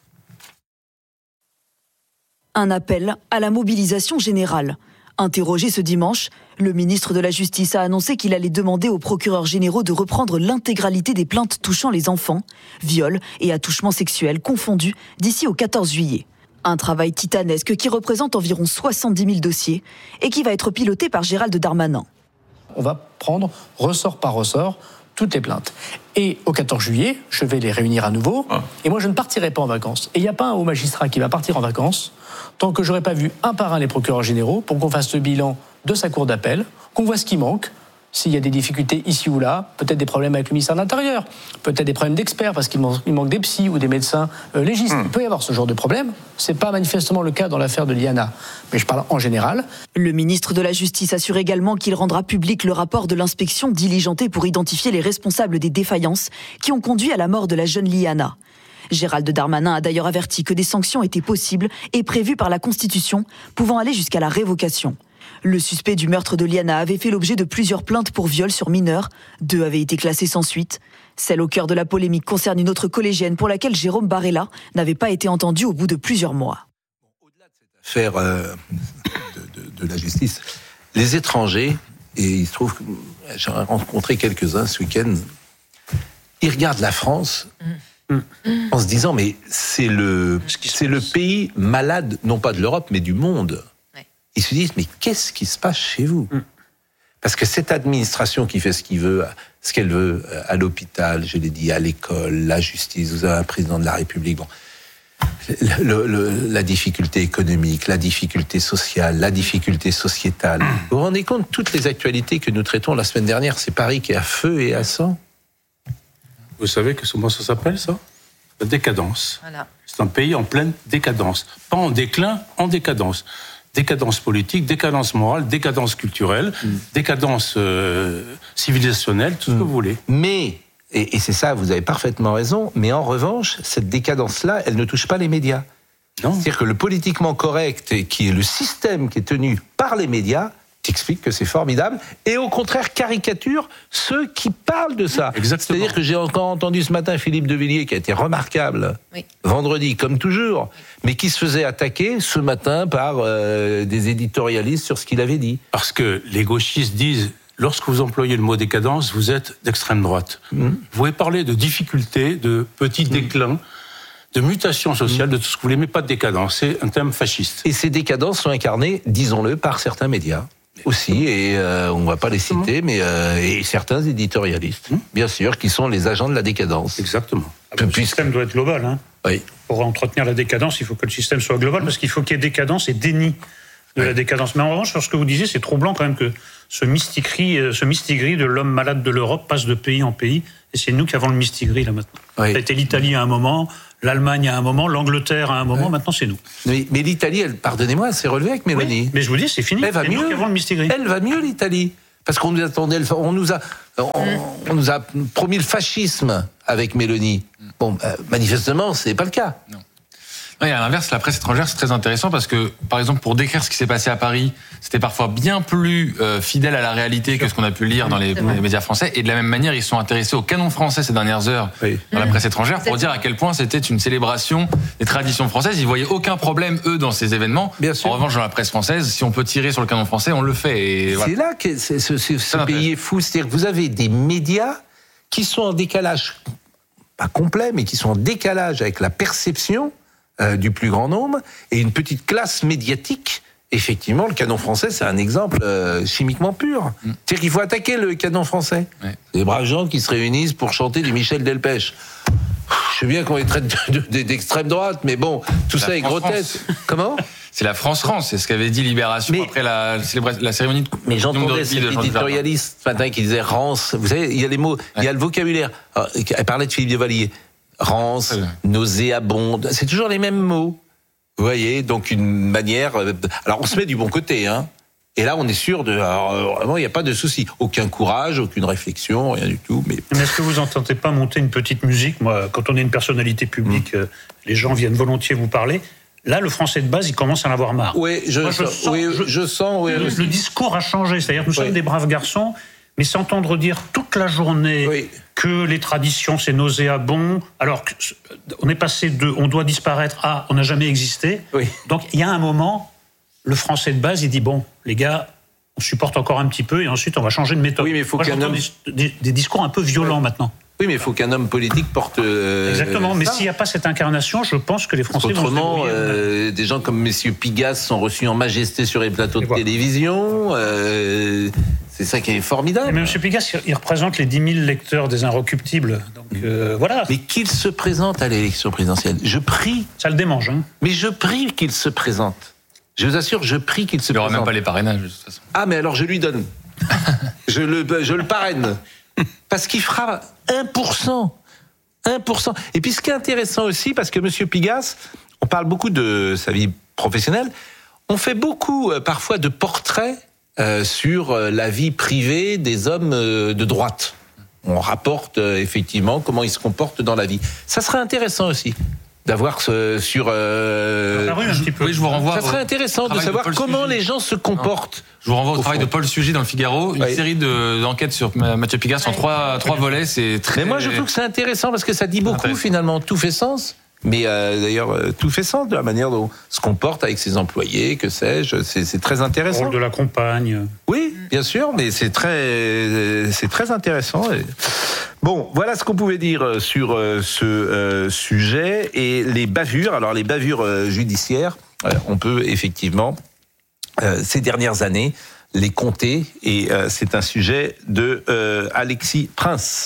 Un appel à la mobilisation générale. Interrogé ce dimanche, le ministre de la Justice a annoncé qu'il allait demander aux procureurs généraux de reprendre l'intégralité des plaintes touchant les enfants, viols et attouchements sexuels confondus d'ici au quatorze juillet. Un travail titanesque qui représente environ soixante-dix mille dossiers et qui va être piloté par Gérald Darmanin. On va prendre ressort par ressort toutes les plaintes. Et au quatorze juillet, je vais les réunir à nouveau. Ah. Et moi, je ne partirai pas en vacances. Et il n'y a pas un haut magistrat qui va partir en vacances tant que je n'aurai pas vu un par un les procureurs généraux pour qu'on fasse le bilan de sa cour d'appel, qu'on voit ce qui manque, s'il y a des difficultés ici ou là, peut-être des problèmes avec le ministère de l'Intérieur, peut-être des problèmes d'experts parce qu'il manque des psys ou des médecins euh, légistes. Mmh. Il peut y avoir ce genre de problème. Ce n'est pas manifestement le cas dans l'affaire de Liana, mais je parle en général. Le ministre de la Justice assure également qu'il rendra public le rapport de l'inspection diligentée pour identifier les responsables des défaillances qui ont conduit à la mort de la jeune Liana. Gérald Darmanin a d'ailleurs averti que des sanctions étaient possibles et prévues par la Constitution, pouvant aller jusqu'à la révocation. Le suspect du meurtre de Liana avait fait l'objet de plusieurs plaintes pour viol sur mineurs. Deux avaient été classées sans suite. Celle au cœur de la polémique concerne une autre collégienne pour laquelle Jérôme Barella n'avait pas été entendu au bout de plusieurs mois. Au-delà de cette affaire euh, de, de, de la justice, les étrangers, et il se trouve que j'en ai rencontré quelques-uns ce week-end, ils regardent la France mmh. en se disant mais c'est le, c'est le pays malade, non pas de l'Europe, mais du monde. Ils se disent, mais qu'est-ce qui se passe chez vous ? mm. Parce que cette administration qui fait ce qu'il veut, ce qu'elle veut, à l'hôpital, je l'ai dit, à l'école, la justice, vous avez un président de la République, bon, le, le, la difficulté économique, la difficulté sociale, la difficulté sociétale. Mm. Vous vous rendez compte, toutes les actualités que nous traitons la semaine dernière, c'est Paris qui est à feu et à sang. Vous savez que comment ça s'appelle, ça ? La décadence. Voilà. C'est un pays en pleine décadence. Pas en déclin, en décadence. Décadence politique, décadence morale, décadence culturelle, mmh. décadence euh, civilisationnelle, tout ce mmh. que vous voulez. Mais, et, et c'est ça, vous avez parfaitement raison, mais en revanche, cette décadence-là, elle ne touche pas les médias. Non. C'est-à-dire que le politiquement correct, qui est le système qui est tenu par les médias, t'explique que c'est formidable, et au contraire caricature ceux qui parlent de ça. Exactement. C'est-à-dire que j'ai encore entendu ce matin Philippe de Villiers, qui a été remarquable, oui. vendredi, comme toujours, mais qui se faisait attaquer ce matin par euh, des éditorialistes sur ce qu'il avait dit. Parce que les gauchistes disent, lorsque vous employez le mot décadence, vous êtes d'extrême droite. Mmh. Vous pouvez parler de difficultés, de petits mmh. déclins, de mutation sociale, mmh. de tout ce que vous voulez, mais pas de décadence. C'est un terme fasciste. Et ces décadences sont incarnées, disons-le, par certains médias. Aussi, et euh, on ne va pas les citer, mais euh, et certains éditorialistes, mmh. bien sûr, qui sont les agents de la décadence. Exactement. Ah ben, le système doit être global. Hein. Oui. Pour entretenir la décadence, il faut que le système soit global, parce qu'il faut qu'il y ait décadence et déni de oui. la décadence. Mais en revanche, sur ce que vous disiez, c'est troublant quand même que ce mistigris, ce mistigris de l'homme malade de l'Europe passe de pays en pays, et c'est nous qui avons le mistigris là maintenant. Oui. Ça a été l'Italie à un moment, L'Allemagne à un moment, l'Angleterre à un moment, ouais. Maintenant c'est nous. Mais, mais l'Italie, elle, pardonnez-moi, elle s'est relevée avec Mélanie. Oui, mais je vous dis, c'est fini. Elle va c'est mieux. Nous qui avons le mistigris. Elle va mieux, l'Italie. Parce qu'on nous attendait, on nous a, on, on nous a promis le fascisme avec Mélanie. Bon, euh, manifestement, c'est pas le cas. Non. Non, et à l'inverse, la presse étrangère, c'est très intéressant parce que, par exemple, pour décrire ce qui s'est passé à Paris, c'était parfois bien plus euh, fidèle à la réalité que ce qu'on a pu lire dans les, les médias français. Et de la même manière, ils sont intéressés au canon français ces dernières heures oui. dans la presse étrangère pour dire à quel point c'était une célébration des traditions françaises. Ils voyaient aucun problème, eux, dans ces événements. Bien sûr. En revanche, dans la presse française, si on peut tirer sur le canon français, on le fait. Et voilà. C'est là que c'est, ce, ce, ce pays est fou. C'est-à-dire que vous avez des médias qui sont en décalage, pas complet, mais qui sont en décalage avec la perception Euh, du plus grand nombre, et une petite classe médiatique. Effectivement, le canon français, c'est un exemple euh, chimiquement pur. Mm. C'est-à-dire qu'il faut attaquer le canon français. Ouais. Les braves gens qui se réunissent pour chanter du Michel Delpech. Je sais bien qu'on les traite de, de, de, d'extrême droite, mais bon, tout ça est grotesque. Comment ? C'est la France-France, c'est ce qu'avait dit Libération mais, après la, la cérémonie de... Mais j'entendais cet éditorialiste ce matin qui disait rance. Vous savez, il y a les mots, ouais. il y a le vocabulaire. Alors, elle parlait de Philippe de Vallier. Rance, nauséabonde, c'est toujours les mêmes mots. Vous voyez, donc une manière... Alors on se met du bon côté, hein. Et là on est sûr de... Alors, vraiment, il n'y a pas de souci. Aucun courage, aucune réflexion, rien du tout. Mais, mais est-ce que vous entendez pas monter une petite musique ? Moi, quand on est une personnalité publique, mmh. les gens viennent volontiers vous parler. Là, le français de base, il commence à en avoir marre. Oui, je, Moi, je sens... Oui, je, je sens oui, le, le discours a changé. C'est-à-dire que nous oui. sommes des braves garçons, mais s'entendre dire toute la journée... Oui. que les traditions, c'est nauséabond, alors qu'on est passé de « on doit disparaître » à « on n'a jamais existé oui. ». Donc, il y a un moment, le français de base, il dit « bon, les gars, on supporte encore un petit peu et ensuite, on va changer de méthode ». Oui, mais il faut Moi, qu'un homme... des, des, des discours un peu violents oui. maintenant. Oui, mais il faut qu'un homme politique porte... Euh, Exactement, mais ça. S'il n'y a pas cette incarnation, je pense que les Français Autrement, vont se euh, des gens comme messieurs Pigasse sont reçus en majesté sur les plateaux et de voilà. télévision... Euh, C'est ça qui est formidable. Mais M. Pigasse, il représente les dix mille lecteurs des Inrecuptibles. Donc euh, voilà. Mais qu'il se présente à l'élection présidentielle. Je prie. Ça le démange, hein. Mais je prie qu'il se présente. Je vous assure, je prie qu'il se il présente. Il n'aura même pas les parrainages, de toute façon. Ah, mais alors je lui donne. je, le, je le parraine. Parce qu'il fera un pour cent. un pour cent. Et puis ce qui est intéressant aussi, parce que M. Pigasse, on parle beaucoup de sa vie professionnelle, on fait beaucoup, euh, parfois, de portraits Euh, sur euh, la vie privée des hommes euh, de droite. On rapporte euh, effectivement comment ils se comportent dans la vie. Ça serait intéressant aussi d'avoir ce sur. Euh, ah, oui, un petit peu. Oui, je vous renvoie. Ça serait intéressant de savoir de comment Sugy. Les gens se comportent. Non. Je vous renvoie au, au travail fond. de Paul Sugy dans le Figaro, une oui. série de, d'enquêtes sur Mathieu Pigasse en trois trois volets. C'est très. Mais moi, je trouve que c'est intéressant parce que ça dit beaucoup finalement. Tout fait sens. Mais euh, d'ailleurs, euh, tout fait sens de la manière dont on se comporte avec ses employés, que sais-je, c'est, c'est très intéressant. Le rôle de la compagne. Oui, bien sûr, mais c'est très, c'est très intéressant. Et... Bon, voilà ce qu'on pouvait dire sur euh, ce euh, sujet. Et les bavures, alors les bavures euh, judiciaires, euh, on peut effectivement, euh, ces dernières années, les compter. Et euh, c'est un sujet de euh, Alexis Prince.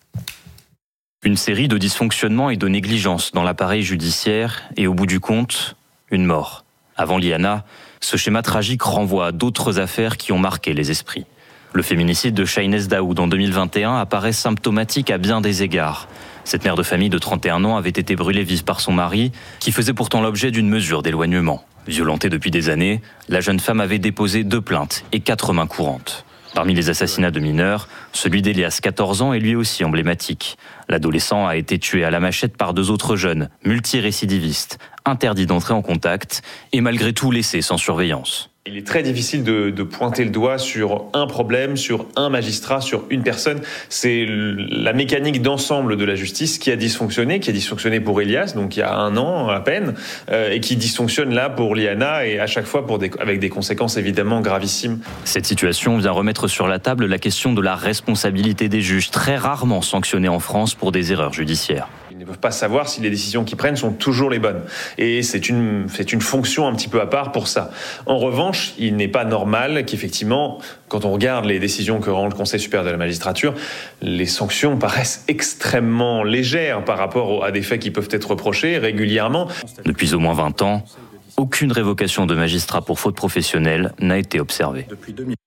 Une série de dysfonctionnements et de négligences dans l'appareil judiciaire et au bout du compte, une mort. Avant Liana, ce schéma tragique renvoie à d'autres affaires qui ont marqué les esprits. Le féminicide de Shahnez Daoud en deux mille vingt et un apparaît symptomatique à bien des égards. Cette mère de famille de trente et un ans avait été brûlée vive par son mari, qui faisait pourtant l'objet d'une mesure d'éloignement. Violentée depuis des années, la jeune femme avait déposé deux plaintes et quatre mains courantes. Parmi les assassinats de mineurs, celui d'Elias, quatorze ans, est lui aussi emblématique. L'adolescent a été tué à la machette par deux autres jeunes, multirécidivistes, interdits d'entrer en contact et malgré tout laissés sans surveillance. Il est très difficile de, de pointer le doigt sur un problème, sur un magistrat, sur une personne. C'est la mécanique d'ensemble de la justice qui a dysfonctionné, qui a dysfonctionné pour Elias, donc il y a un an à peine, euh, et qui dysfonctionne là pour Liana, et à chaque fois pour des, avec des conséquences évidemment gravissimes. Cette situation vient remettre sur la table la question de la responsabilité des juges, très rarement sanctionnés en France pour des erreurs judiciaires. Ils ne peuvent pas savoir si les décisions qu'ils prennent sont toujours les bonnes. Et c'est une, c'est une fonction un petit peu à part pour ça. En revanche, il n'est pas normal qu'effectivement, quand on regarde les décisions que rend le Conseil supérieur de la magistrature, les sanctions paraissent extrêmement légères par rapport à des faits qui peuvent être reprochés régulièrement. Depuis au moins vingt ans, aucune révocation de magistrat pour faute professionnelle n'a été observée. Depuis deux mille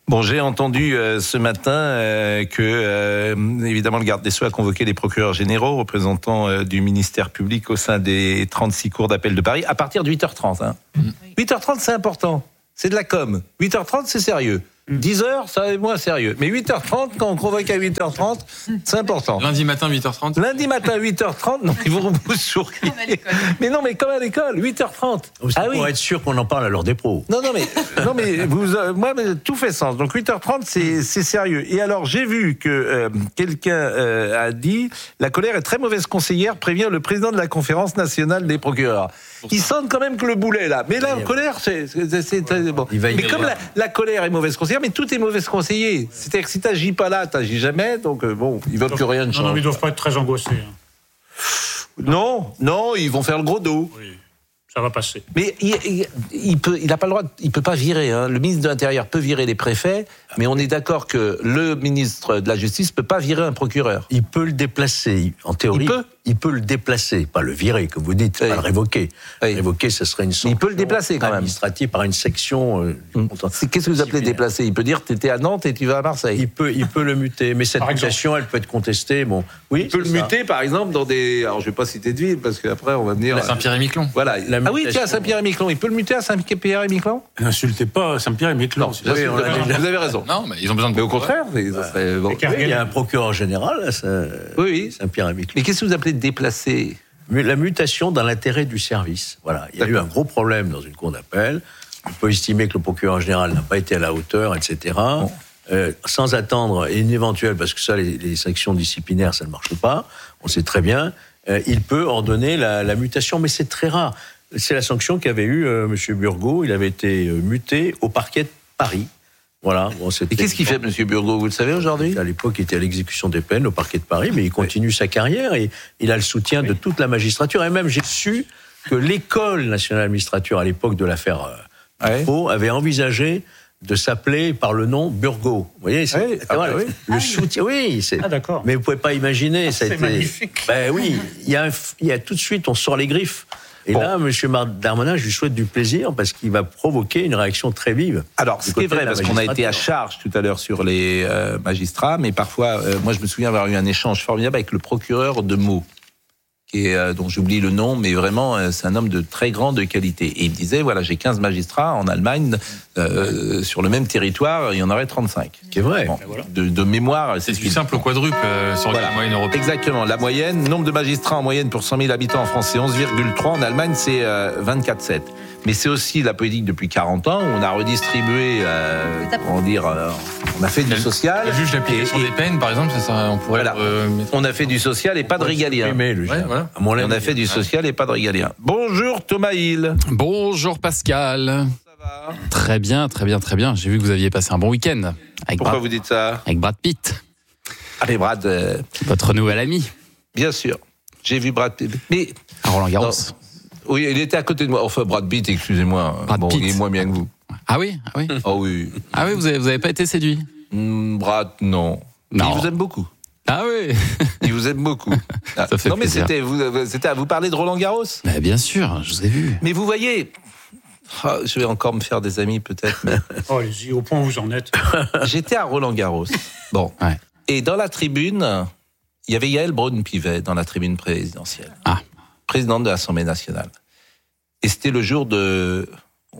Bon, j'ai entendu euh, ce matin euh, que, euh, évidemment, le garde des Sceaux a convoqué les procureurs généraux, représentants euh, du ministère public au sein des trente-six cours d'appel de Paris, à partir de huit heures trente. Hein. Mmh. huit heures trente, c'est important. C'est de la com. huit heures trente, c'est sérieux. dix heures, ça est moins sérieux. Mais huit heures trente, quand on convoque à huit heures trente, c'est important. Lundi matin, huit heures trente Lundi matin, huit heures trente, non, ils vont vous sourire. Mais non, mais comme à l'école, huit heures trente. C'est ah pour oui. être sûr qu'on en parle à l'heure des pros. Non, non, mais, non, mais vous, euh, moi, mais tout fait sens. Donc huit heures trente, c'est, c'est sérieux. Et alors, j'ai vu que euh, quelqu'un euh, a dit « La colère est très mauvaise conseillère, prévient le président de la conférence nationale des procureurs ». Ils sentent quand même que le boulet, là. Mais là, la colère, c'est... c'est, c'est, c'est bon. Mais comme la, la colère est mauvaise conseillère, mais tout est mauvaise conseillée. C'est-à-dire que si t'agis pas là, t'agis jamais. Donc, euh, bon, ils veulent que rien ne change. Non, non, ils doivent pas être très angoissés. Hein. Non, non, ils vont faire le gros dos. Oui. Ça va passer. Mais il, il, il peut, il a pas le droit, de, il peut pas virer. Hein. Le ministre de l'Intérieur peut virer les préfets, mais on est d'accord que le ministre de la Justice peut pas virer un procureur. Il peut le déplacer, en théorie. Il peut, il peut le déplacer, pas le virer, comme vous dites, oui. pas le révoquer. Oui. Révoquer, ce serait une sanction. Il peut le déplacer quand même. Administrative par une section. Euh, C'est, qu'est-ce que vous appelez déplacer ? Il peut dire tu étais à Nantes et tu vas à Marseille. Il peut, il peut le muter, mais cette mutation, elle peut être contestée. Bon, oui. Il peut le ça. muter, par exemple, dans des. Alors, je vais pas citer de ville parce qu'après on va venir. À Saint-Pierre-et-Miquelon. Voilà. La ah oui, tiens, à Saint-Pierre-et-Miquelon. Il peut le muter à Saint-Pierre-et-Miquelon ? N'insultez pas Saint-Pierre-et-Miquelon. Non, oui, a... Vous avez raison. Non, mais ils ont besoin de. Mais au contraire, ouais. ça serait bon. Oui, il y a un procureur général à Saint... oui, oui. Saint-Pierre-et-Miquelon. Mais qu'est-ce que vous appelez déplacer ? La mutation dans l'intérêt du service. Voilà. Il y a D'accord. eu un gros problème dans une cour d'appel. On peut estimer que le procureur général n'a pas été à la hauteur, et cetera. Bon. Euh, sans attendre une éventuelle, parce que ça, les, les sanctions disciplinaires, ça ne marche pas. On sait très bien. Euh, il peut ordonner la, la mutation, mais c'est très rare. C'est la sanction qu'avait eue euh, M. Burgot. Il avait été euh, muté au parquet de Paris. Voilà. Bon, et qu'est-ce qu'il fait, M. Burgot, vous le savez aujourd'hui ? À l'époque, il était à l'exécution des peines au parquet de Paris, mais il continue oui. sa carrière et il a le soutien oui. de toute la magistrature. Et même, j'ai su que l'École nationale de magistrature, à l'époque de l'affaire euh, Faux, ouais. avait envisagé de s'appeler par le nom Burgot. Vous voyez, c'est, oui. ah, voilà, oui. le ah, soutien. Oui, c'est. Ah, d'accord. Mais vous pouvez pas imaginer. Ah, ça a c'est été, magnifique. Ben oui, il y a, un, il y a tout de suite, on sort les griffes. Et bon. là, M. Darmanin, je lui souhaite du plaisir parce qu'il va provoquer une réaction très vive. Alors, ce qui est vrai, parce qu'on a été à charge tout à l'heure sur les euh, magistrats, mais parfois, euh, moi je me souviens avoir eu un échange formidable avec le procureur de Meaux, qui est, euh, dont j'oublie le nom, mais vraiment, euh, c'est un homme de très grande qualité. Et il me disait, voilà, j'ai quinze magistrats en Allemagne, euh, sur le même territoire, il y en aurait trente-cinq. C'est vrai. Bon, voilà. de, de mémoire... C'est, c'est du simple au quadruple euh, sur voilà. la moyenne européenne. Exactement. La moyenne, nombre de magistrats en moyenne pour cent mille habitants en France, c'est onze virgule trois. En Allemagne, c'est euh, vingt-quatre virgule sept. Mais c'est aussi la politique depuis quarante ans, où on a redistribué, euh, comment dire, euh, on a fait du social. Le juge d'application et, des peines, par exemple, ça, ça, on pourrait... Voilà. Euh, on a fait du social et pas de régalien. Ouais, voilà. On a fait du social et pas de régalien. Bonjour Thomas Hill. Bonjour Pascal. Ça va ? Très bien, très bien, très bien. J'ai vu que vous aviez passé un bon week-end. Avec Pourquoi Brad... vous dites ça ? Avec Brad Pitt. Allez Brad. Euh... Votre nouvel ami. Bien sûr. J'ai vu Brad Pitt. Mais... À Roland Garros. Non. Oui, il était à côté de moi. Enfin, Brad Pitt, excusez-moi. Brad bon, Pitt. il est moins bien que vous. Ah oui, ah oui. Ah oui. Ah oui, vous avez, vous avez pas été séduit. mmh, Brad, non. Non. Il vous aime beaucoup. Ah oui. Il vous aime beaucoup. Ça fait non, mais plaisir. c'était, vous, c'était à vous parler de Roland Garros. Mais bien sûr, je vous ai vu. Mais vous voyez, oh, je vais encore me faire des amis peut-être. Mais... oh, allez-y, au point où vous en êtes. J'étais à Roland Garros. Bon. Ouais. Et dans la tribune, il y avait Yael Braun-Pivet dans la tribune présidentielle. Ah. Présidente de l'Assemblée nationale. Et c'était le jour de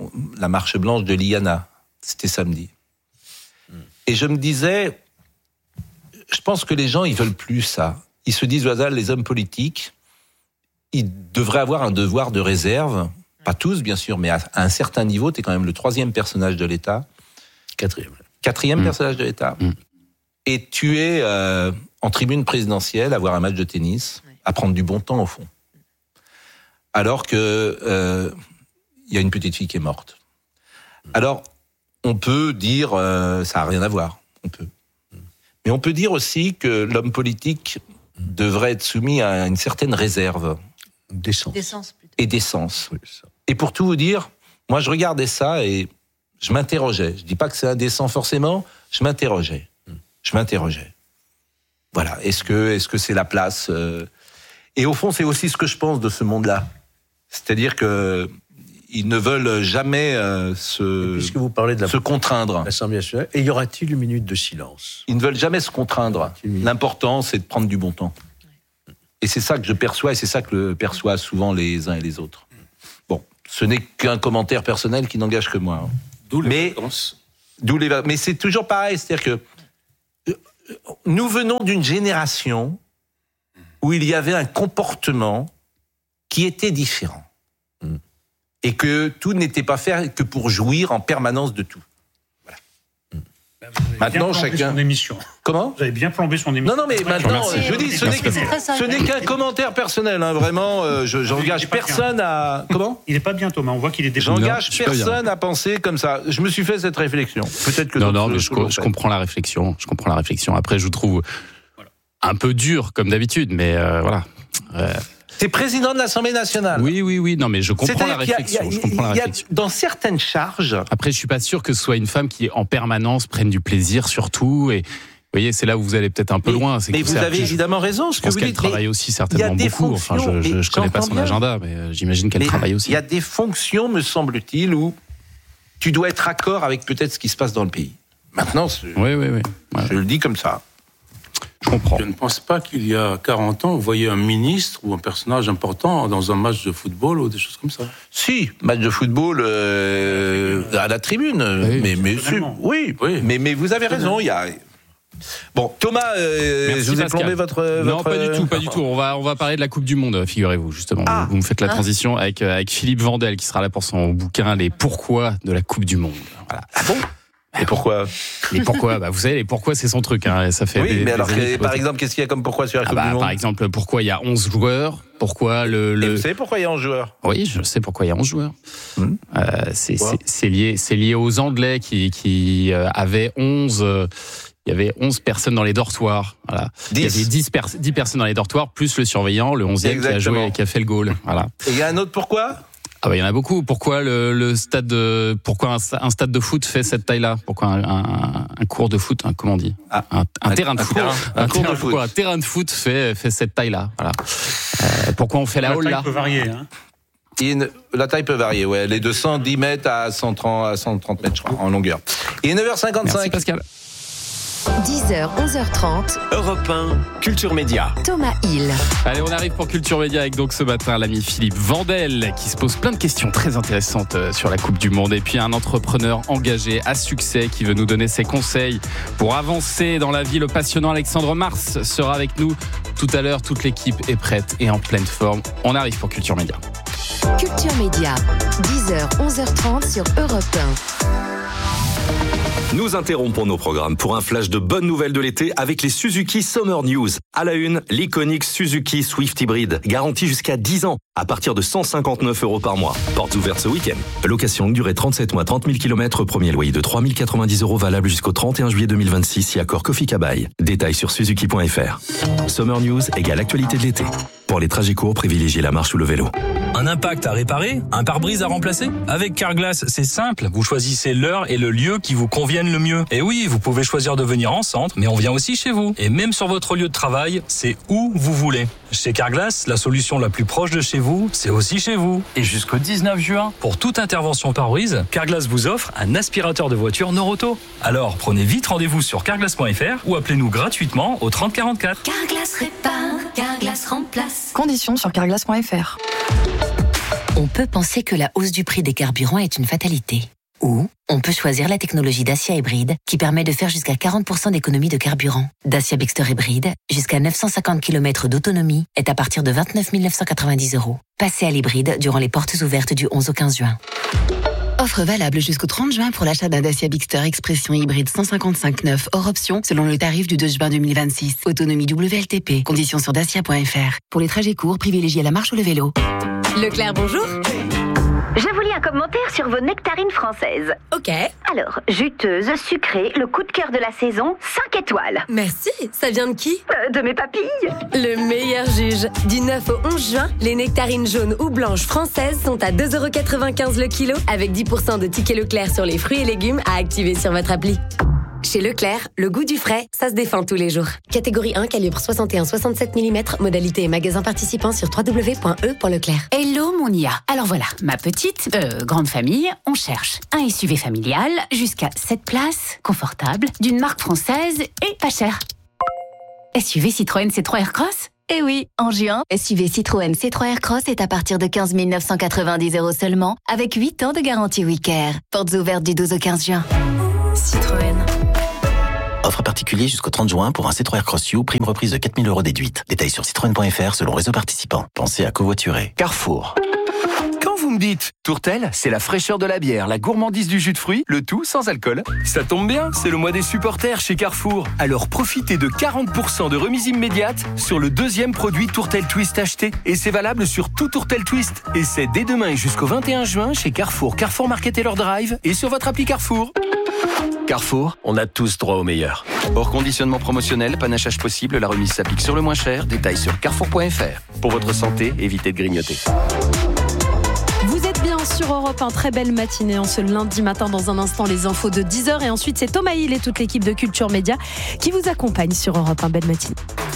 la marche blanche de l'I A N A. C'était samedi. Et je me disais, je pense que les gens, ils veulent plus ça. Ils se disent, voilà, les hommes politiques, ils devraient avoir un devoir de réserve. Pas tous, bien sûr, mais à un certain niveau, tu es quand même le troisième personnage de l'État. Quatrième. Quatrième mmh. personnage de l'État. Mmh. Et tu es euh, en tribune présidentielle, à voir un match de tennis, à prendre du bon temps, au fond. Alors que euh, y a une petite fille qui est morte. Alors, on peut dire euh, ça n'a rien à voir. On peut. Mais on peut dire aussi que l'homme politique devrait être soumis à une certaine réserve. Décence. D'essence, plutôt. Et d'essence. Oui, et pour tout vous dire, moi je regardais ça et je m'interrogeais. Je dis pas que c'est indécent forcément, je m'interrogeais. Je m'interrogeais. Voilà. Est-ce que, est-ce que c'est la place euh... Et au fond, c'est aussi ce que je pense de ce monde-là. C'est-à-dire que ils ne veulent jamais euh, se, puisque vous parlez de la, se contraindre. L'Assemblée nationale, et y aura-t-il une minute de silence? Ils ne veulent jamais se contraindre. L'important, c'est de prendre du bon temps. Et c'est ça que je perçois, et c'est ça que perçoivent souvent les uns et les autres. Bon, ce n'est qu'un commentaire personnel qui n'engage que moi. Hein. D'où les mais, vacances. D'où les vacances. Mais c'est toujours pareil, c'est-à-dire que nous venons d'une génération où il y avait un comportement qui était différent. Mm. Et que tout n'était pas fait que pour jouir en permanence de tout. Voilà. Mm. Maintenant, chacun. Son émission. Comment? Vous avez bien plombé son émission. Non, non, mais maintenant, je dis, ce n'est, que, ce n'est qu'un commentaire personnel, hein, vraiment. Euh, je, j'engage personne bien. à. Comment? Il n'est pas bien, Thomas. On voit qu'il est déjà. J'engage non, personne à penser comme ça. Je me suis fait cette réflexion. Peut-être que. Non, non, mais je, co- je comprends la réflexion. Je comprends la réflexion. Après, je vous trouve voilà. un peu dur, comme d'habitude, mais euh, voilà. Euh... T'es président de l'Assemblée nationale. Oui, oui, oui. Non, mais je comprends la réflexion. Y a, y a, je comprends la y a, réflexion. Dans certaines charges. Après, je suis pas sûr que ce soit une femme qui, en permanence, prenne du plaisir sur tout. Et vous voyez, c'est là où vous allez peut-être un peu mais, loin. C'est mais que vous avez évidemment raison. Ce je pense que vous qu'elle dites, travaille aussi certainement beaucoup. Enfin, je, je, je connais pas son bien. agenda, mais euh, j'imagine qu'elle mais travaille aussi. Il y a des fonctions, me semble-t-il, où tu dois être accord avec peut-être ce qui se passe dans le pays. Maintenant, oui, oui, oui. Ouais. Je le dis comme ça. Je comprends. Je ne pense pas qu'il y a quarante ans, vous voyez un ministre ou un personnage important dans un match de football ou des choses comme ça. Si, match de football euh, à la tribune. Oui, mais, mais, oui, oui. Mais, mais vous avez raison, il y a... Bon, Thomas, euh, Merci, je vous ai Pascal. plombé votre, votre... Non, pas du tout, pas du tout. On va, on va parler de la Coupe du Monde, figurez-vous, justement. Ah. Vous me faites la transition avec, avec Philippe Vandel, qui sera là pour son bouquin « Les pourquoi de la Coupe du Monde ». Voilà. Ah bon? Et pourquoi? Les pourquoi, bah vous savez, les pourquoi c'est son truc. Hein, ça fait. Oui, des, mais alors, années, par exemple, qu'est-ce qu'il y a comme pourquoi sur la Coupe ah bah, du Monde? Par exemple, pourquoi il y a onze joueurs? Pourquoi le, le... Et vous savez pourquoi il y a onze joueurs? Oui, je sais pourquoi il y a onze joueurs. Mmh. Euh, c'est, c'est, c'est lié, c'est lié aux Anglais qui, qui euh, avaient onze. Euh, il y avait onze personnes dans les dortoirs. Voilà. dix. Il y avait dix, pers- dix personnes dans les dortoirs, plus le surveillant, le onzième qui a joué, qui a fait le goal. Voilà. Et il y a un autre pourquoi? Ah bah il y en a beaucoup. Pourquoi le, le stade de, pourquoi un, un stade de foot fait cette taille-là? Pourquoi un, un, un cours de foot, un, comment on dit ah, un, un, un terrain de foot. Terrain, un, un cours terrain, de foot. Pourquoi un terrain de foot fait fait cette taille-là? Voilà. Euh, pourquoi on fait la, la hall là? La taille peut varier. Hein. Une, la taille peut varier. Ouais, elle est de cent dix mètres à cent trente à cent trente mètres, je crois, en longueur. Il est neuf heures cinquante-cinq. Merci Pascal. dix heures, onze heures trente. Europe un, Culture Média. Thomas Hill. Allez, on arrive pour Culture Média avec donc ce matin l'ami Philippe Vandel qui se pose plein de questions très intéressantes sur la Coupe du Monde. Et puis un entrepreneur engagé à succès qui veut nous donner ses conseils pour avancer dans la vie. Le passionnant Alexandre Mars sera avec nous tout à l'heure. Toute l'équipe est prête et en pleine forme. On arrive pour Culture Média. Culture Média, dix heures, onze heures trente sur Europe un. Nous interrompons nos programmes pour un flash de bonnes nouvelles de l'été avec les Suzuki Summer News. À la une, l'iconique Suzuki Swift Hybrid, garantie jusqu'à dix ans, à partir de cent cinquante-neuf euros par mois. Portes ouvertes ce week-end. Location longue durée trente-sept mois, trente mille kilomètres, premier loyer de trois mille quatre-vingt-dix euros valable jusqu'au trente et un juillet deux mille vingt-six, si accord Kofi Kabaï. Détails sur suzuki point f r. Summer News égale actualité de l'été. Pour les trajets courts, privilégiez la marche ou le vélo. Un impact à réparer? Un pare-brise à remplacer? Avec Carglass, c'est simple. Vous choisissez l'heure et le lieu qui vous conviennent le mieux. Et oui, vous pouvez choisir de venir en centre, mais on vient aussi chez vous. Et même sur votre lieu de travail, c'est où vous voulez. Chez Carglass, la solution la plus proche de chez vous, c'est aussi chez vous. Et jusqu'au dix-neuf juin, pour toute intervention pare-brise, Carglass vous offre un aspirateur de voiture Noroto. Alors, prenez vite rendez-vous sur carglass point f r ou appelez-nous gratuitement au trente quarante-quatre. Carglass répare, Carglass remplace. Conditions sur carglass point f r. On peut penser que la hausse du prix des carburants est une fatalité. Ou on peut choisir la technologie Dacia Hybride qui permet de faire jusqu'à quarante pour cent d'économie de carburant. Dacia Bixter Hybride, jusqu'à neuf cent cinquante kilomètres d'autonomie, est à partir de vingt-neuf mille neuf cent quatre-vingt-dix euros. Passez à l'hybride durant les portes ouvertes du onze au quinze juin. Offre valable jusqu'au trente juin pour l'achat d'un Dacia Bixter Expression hybride cent cinquante-cinq neuf hors option selon le tarif du deux juin deux mille vingt-six. Autonomie W L T P. Conditions sur dacia point f r. Pour les trajets courts, privilégiez la marche ou le vélo. Leclerc, bonjour. Je vous lis un commentaire sur vos nectarines françaises. Ok. Alors, juteuse, sucrée, le coup de cœur de la saison, cinq étoiles. Merci. Ça vient de qui? euh, De mes papilles. Le meilleur juge. Du neuf au onze juin, les nectarines jaunes ou blanches françaises sont à deux euros quatre-vingt-quinze le kilo avec dix pour cent de tickets Leclerc sur les fruits et légumes à activer sur votre appli. Chez Leclerc, le goût du frais, ça se défend tous les jours. Catégorie un, calibre soixante et un virgule soixante-sept millimètres, modalité et magasin participant sur w w w point e point leclerc. Hello mon I A. Alors voilà, ma petite, euh, grande famille, on cherche un S U V familial, jusqu'à sept places, confortable, d'une marque française et pas cher. S U V Citroën C trois Aircross ? Eh oui, en juin, S U V Citroën C trois Aircross est à partir de quinze mille neuf cent quatre-vingt-dix euros seulement, avec huit ans de garantie WeCare. Portes ouvertes du douze au quinze juin. Citroën. Offre particulier jusqu'au trente juin pour un C trois Aircross U, prime reprise de quatre mille euros déduite. Détails sur citroën point f r selon réseau participant. Pensez à covoiturer. Carrefour. Quand vous me dites Tourtel, c'est la fraîcheur de la bière, la gourmandise du jus de fruits, le tout sans alcool. Ça tombe bien, c'est le mois des supporters chez Carrefour. Alors profitez de quarante pour cent de remise immédiate sur le deuxième produit Tourtel Twist acheté. Et c'est valable sur tout Tourtel Twist. Et c'est dès demain et jusqu'au vingt et un juin chez Carrefour, Carrefour Market et leur Drive et sur votre appli Carrefour. Carrefour, on a tous droit au meilleur. Hors conditionnement promotionnel, panachage possible, la remise s'applique sur le moins cher. Détails sur carrefour point f r. Pour votre santé, évitez de grignoter. Vous êtes bien sur Europe, un très belle matinée en ce lundi matin. Dans un instant, les infos de dix heures. Et ensuite, c'est Thomas Hill et toute l'équipe de Culture Média qui vous accompagne sur Europe. Un belle matinée.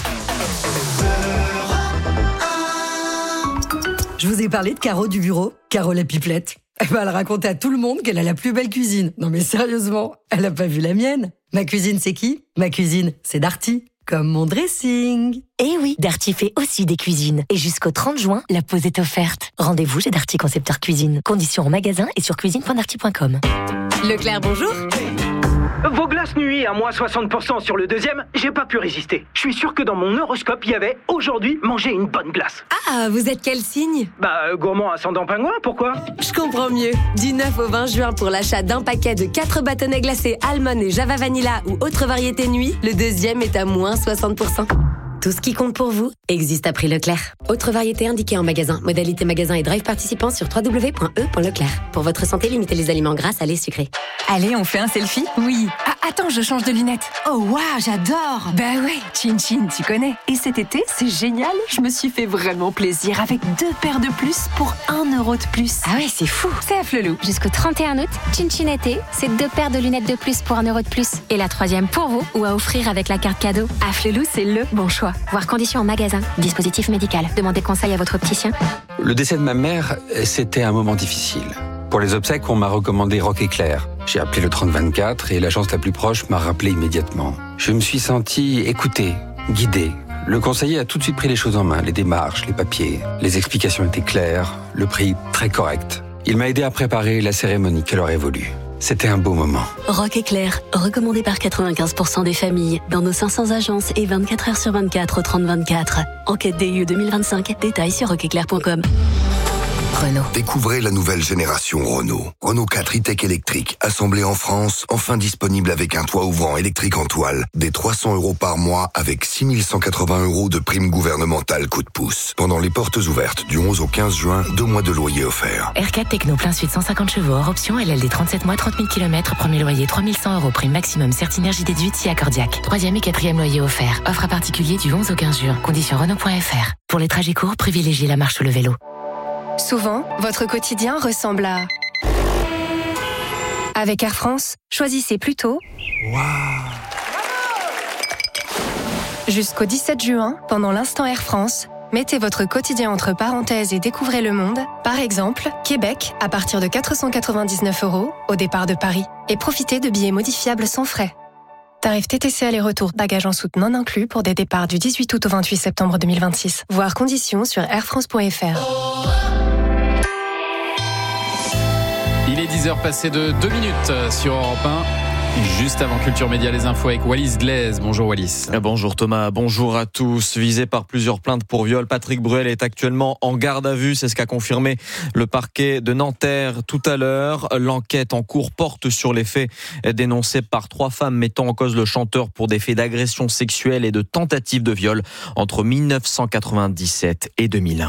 Je vous ai parlé de Caro du bureau, Caro la pipelette. Eh ben, elle raconte à tout le monde qu'elle a la plus belle cuisine. Non mais sérieusement, elle a pas vu la mienne. Ma cuisine, c'est qui ? Ma cuisine, c'est Darty. Comme mon dressing. Eh oui, Darty fait aussi des cuisines. Et jusqu'au trente juin, la pause est offerte. Rendez-vous chez Darty Concepteur Cuisine. Conditions en magasin et sur cuisine point darty point com. Leclerc, bonjour. Vos glaces nuit à moins soixante pour cent sur le deuxième, j'ai pas pu résister. Je suis sûr que dans mon horoscope, il y avait aujourd'hui manger une bonne glace. Ah, vous êtes quel signe ? Bah, euh, gourmand ascendant pingouin, pourquoi ? Je comprends mieux. Du neuf au vingt juin, pour l'achat d'un paquet de quatre bâtonnets glacés Almond et Java Vanilla ou autre variété nuit, le deuxième est à moins soixante pour cent. Tout ce qui compte pour vous existe à prix Leclerc. Autre variété indiquée en magasin. Modalité magasin et drive participant sur w w w point e point leclerc. Pour votre santé, limitez les aliments gras, salés, sucrés. Allez, on fait un selfie ? Oui. Ah, attends, je change de lunettes. Oh, waouh, j'adore. Bah ouais, Chin Chin, tu connais. Et cet été, c'est génial. Je me suis fait vraiment plaisir avec deux paires de plus pour un euro de plus. Ah ouais, c'est fou. C'est à Flelou. Jusqu'au trente et un août, Chin Chin été, c'est deux paires de lunettes de plus pour un euro de plus. Et la troisième pour vous ou à offrir avec la carte cadeau. À Flelou, c'est le bon choix. Voir conditions en magasin. Dispositif médical. Demandez conseil à votre opticien. Le décès de ma mère, c'était un moment difficile. Pour les obsèques, on m'a recommandé Rock Éclair. J'ai appelé le trente vingt-quatre et l'agence la plus proche m'a rappelé immédiatement. Je me suis senti écouté, guidé. Le conseiller a tout de suite pris les choses en main, les démarches, les papiers. Les explications étaient claires, le prix très correct. Il m'a aidé à préparer la cérémonie qu'elle aurait voulu. C'était un beau moment. Rock Éclair, recommandé par quatre-vingt-quinze pour cent des familles, dans nos cinq cents agences et vingt-quatre heures sur vingt-quatre au trente vingt-quatre. Enquête D I E deux mille vingt-cinq, détails sur rock éclair point com. Renault. Découvrez la nouvelle génération Renault. Renault quatre e-tech électrique, assemblé en France, enfin disponible avec un toit ouvrant électrique en toile, des trois cents euros par mois avec six mille cent quatre-vingts euros de prime gouvernementale coup de pouce. Pendant les portes ouvertes du onze au quinze juin, deux mois de loyer offerts. R quatre Techno plein sud cent cinquante chevaux, hors option, L L D trente-sept mois, trente mille kilomètres, premier loyer trois mille cent euros, prime maximum Certinergie déduite si accordiaque. Troisième et quatrième loyer offert. Offre à particulier du onze au quinze juin. Conditions Renault point f r. Pour les trajets courts, privilégiez la marche ou le vélo. Souvent, votre quotidien ressemble à... Avec Air France, choisissez plutôt... Wow. Jusqu'au dix-sept juin, pendant l'instant Air France, mettez votre quotidien entre parenthèses et découvrez le monde. Par exemple, Québec, à partir de quatre cent quatre-vingt-dix-neuf euros, au départ de Paris. Et profitez de billets modifiables sans frais. Tarif T T C aller-retour, bagages en soute non inclus pour des départs du dix-huit août au vingt-huit septembre deux mille vingt-six. Voir conditions sur air france point f r. Il est dix heures passées de deux minutes sur Europe un. Juste avant Culture Média, les infos avec Wallis Glaise. Bonjour Wallis. Bonjour Thomas, bonjour à tous. Visé par plusieurs plaintes pour viol, Patrick Bruel est actuellement en garde à vue. C'est ce qu'a confirmé le parquet de Nanterre tout à l'heure. L'enquête en cours porte sur les faits dénoncés par trois femmes mettant en cause le chanteur pour des faits d'agression sexuelle et de tentative de viol entre mille neuf cent quatre-vingt-dix-sept et deux mille un.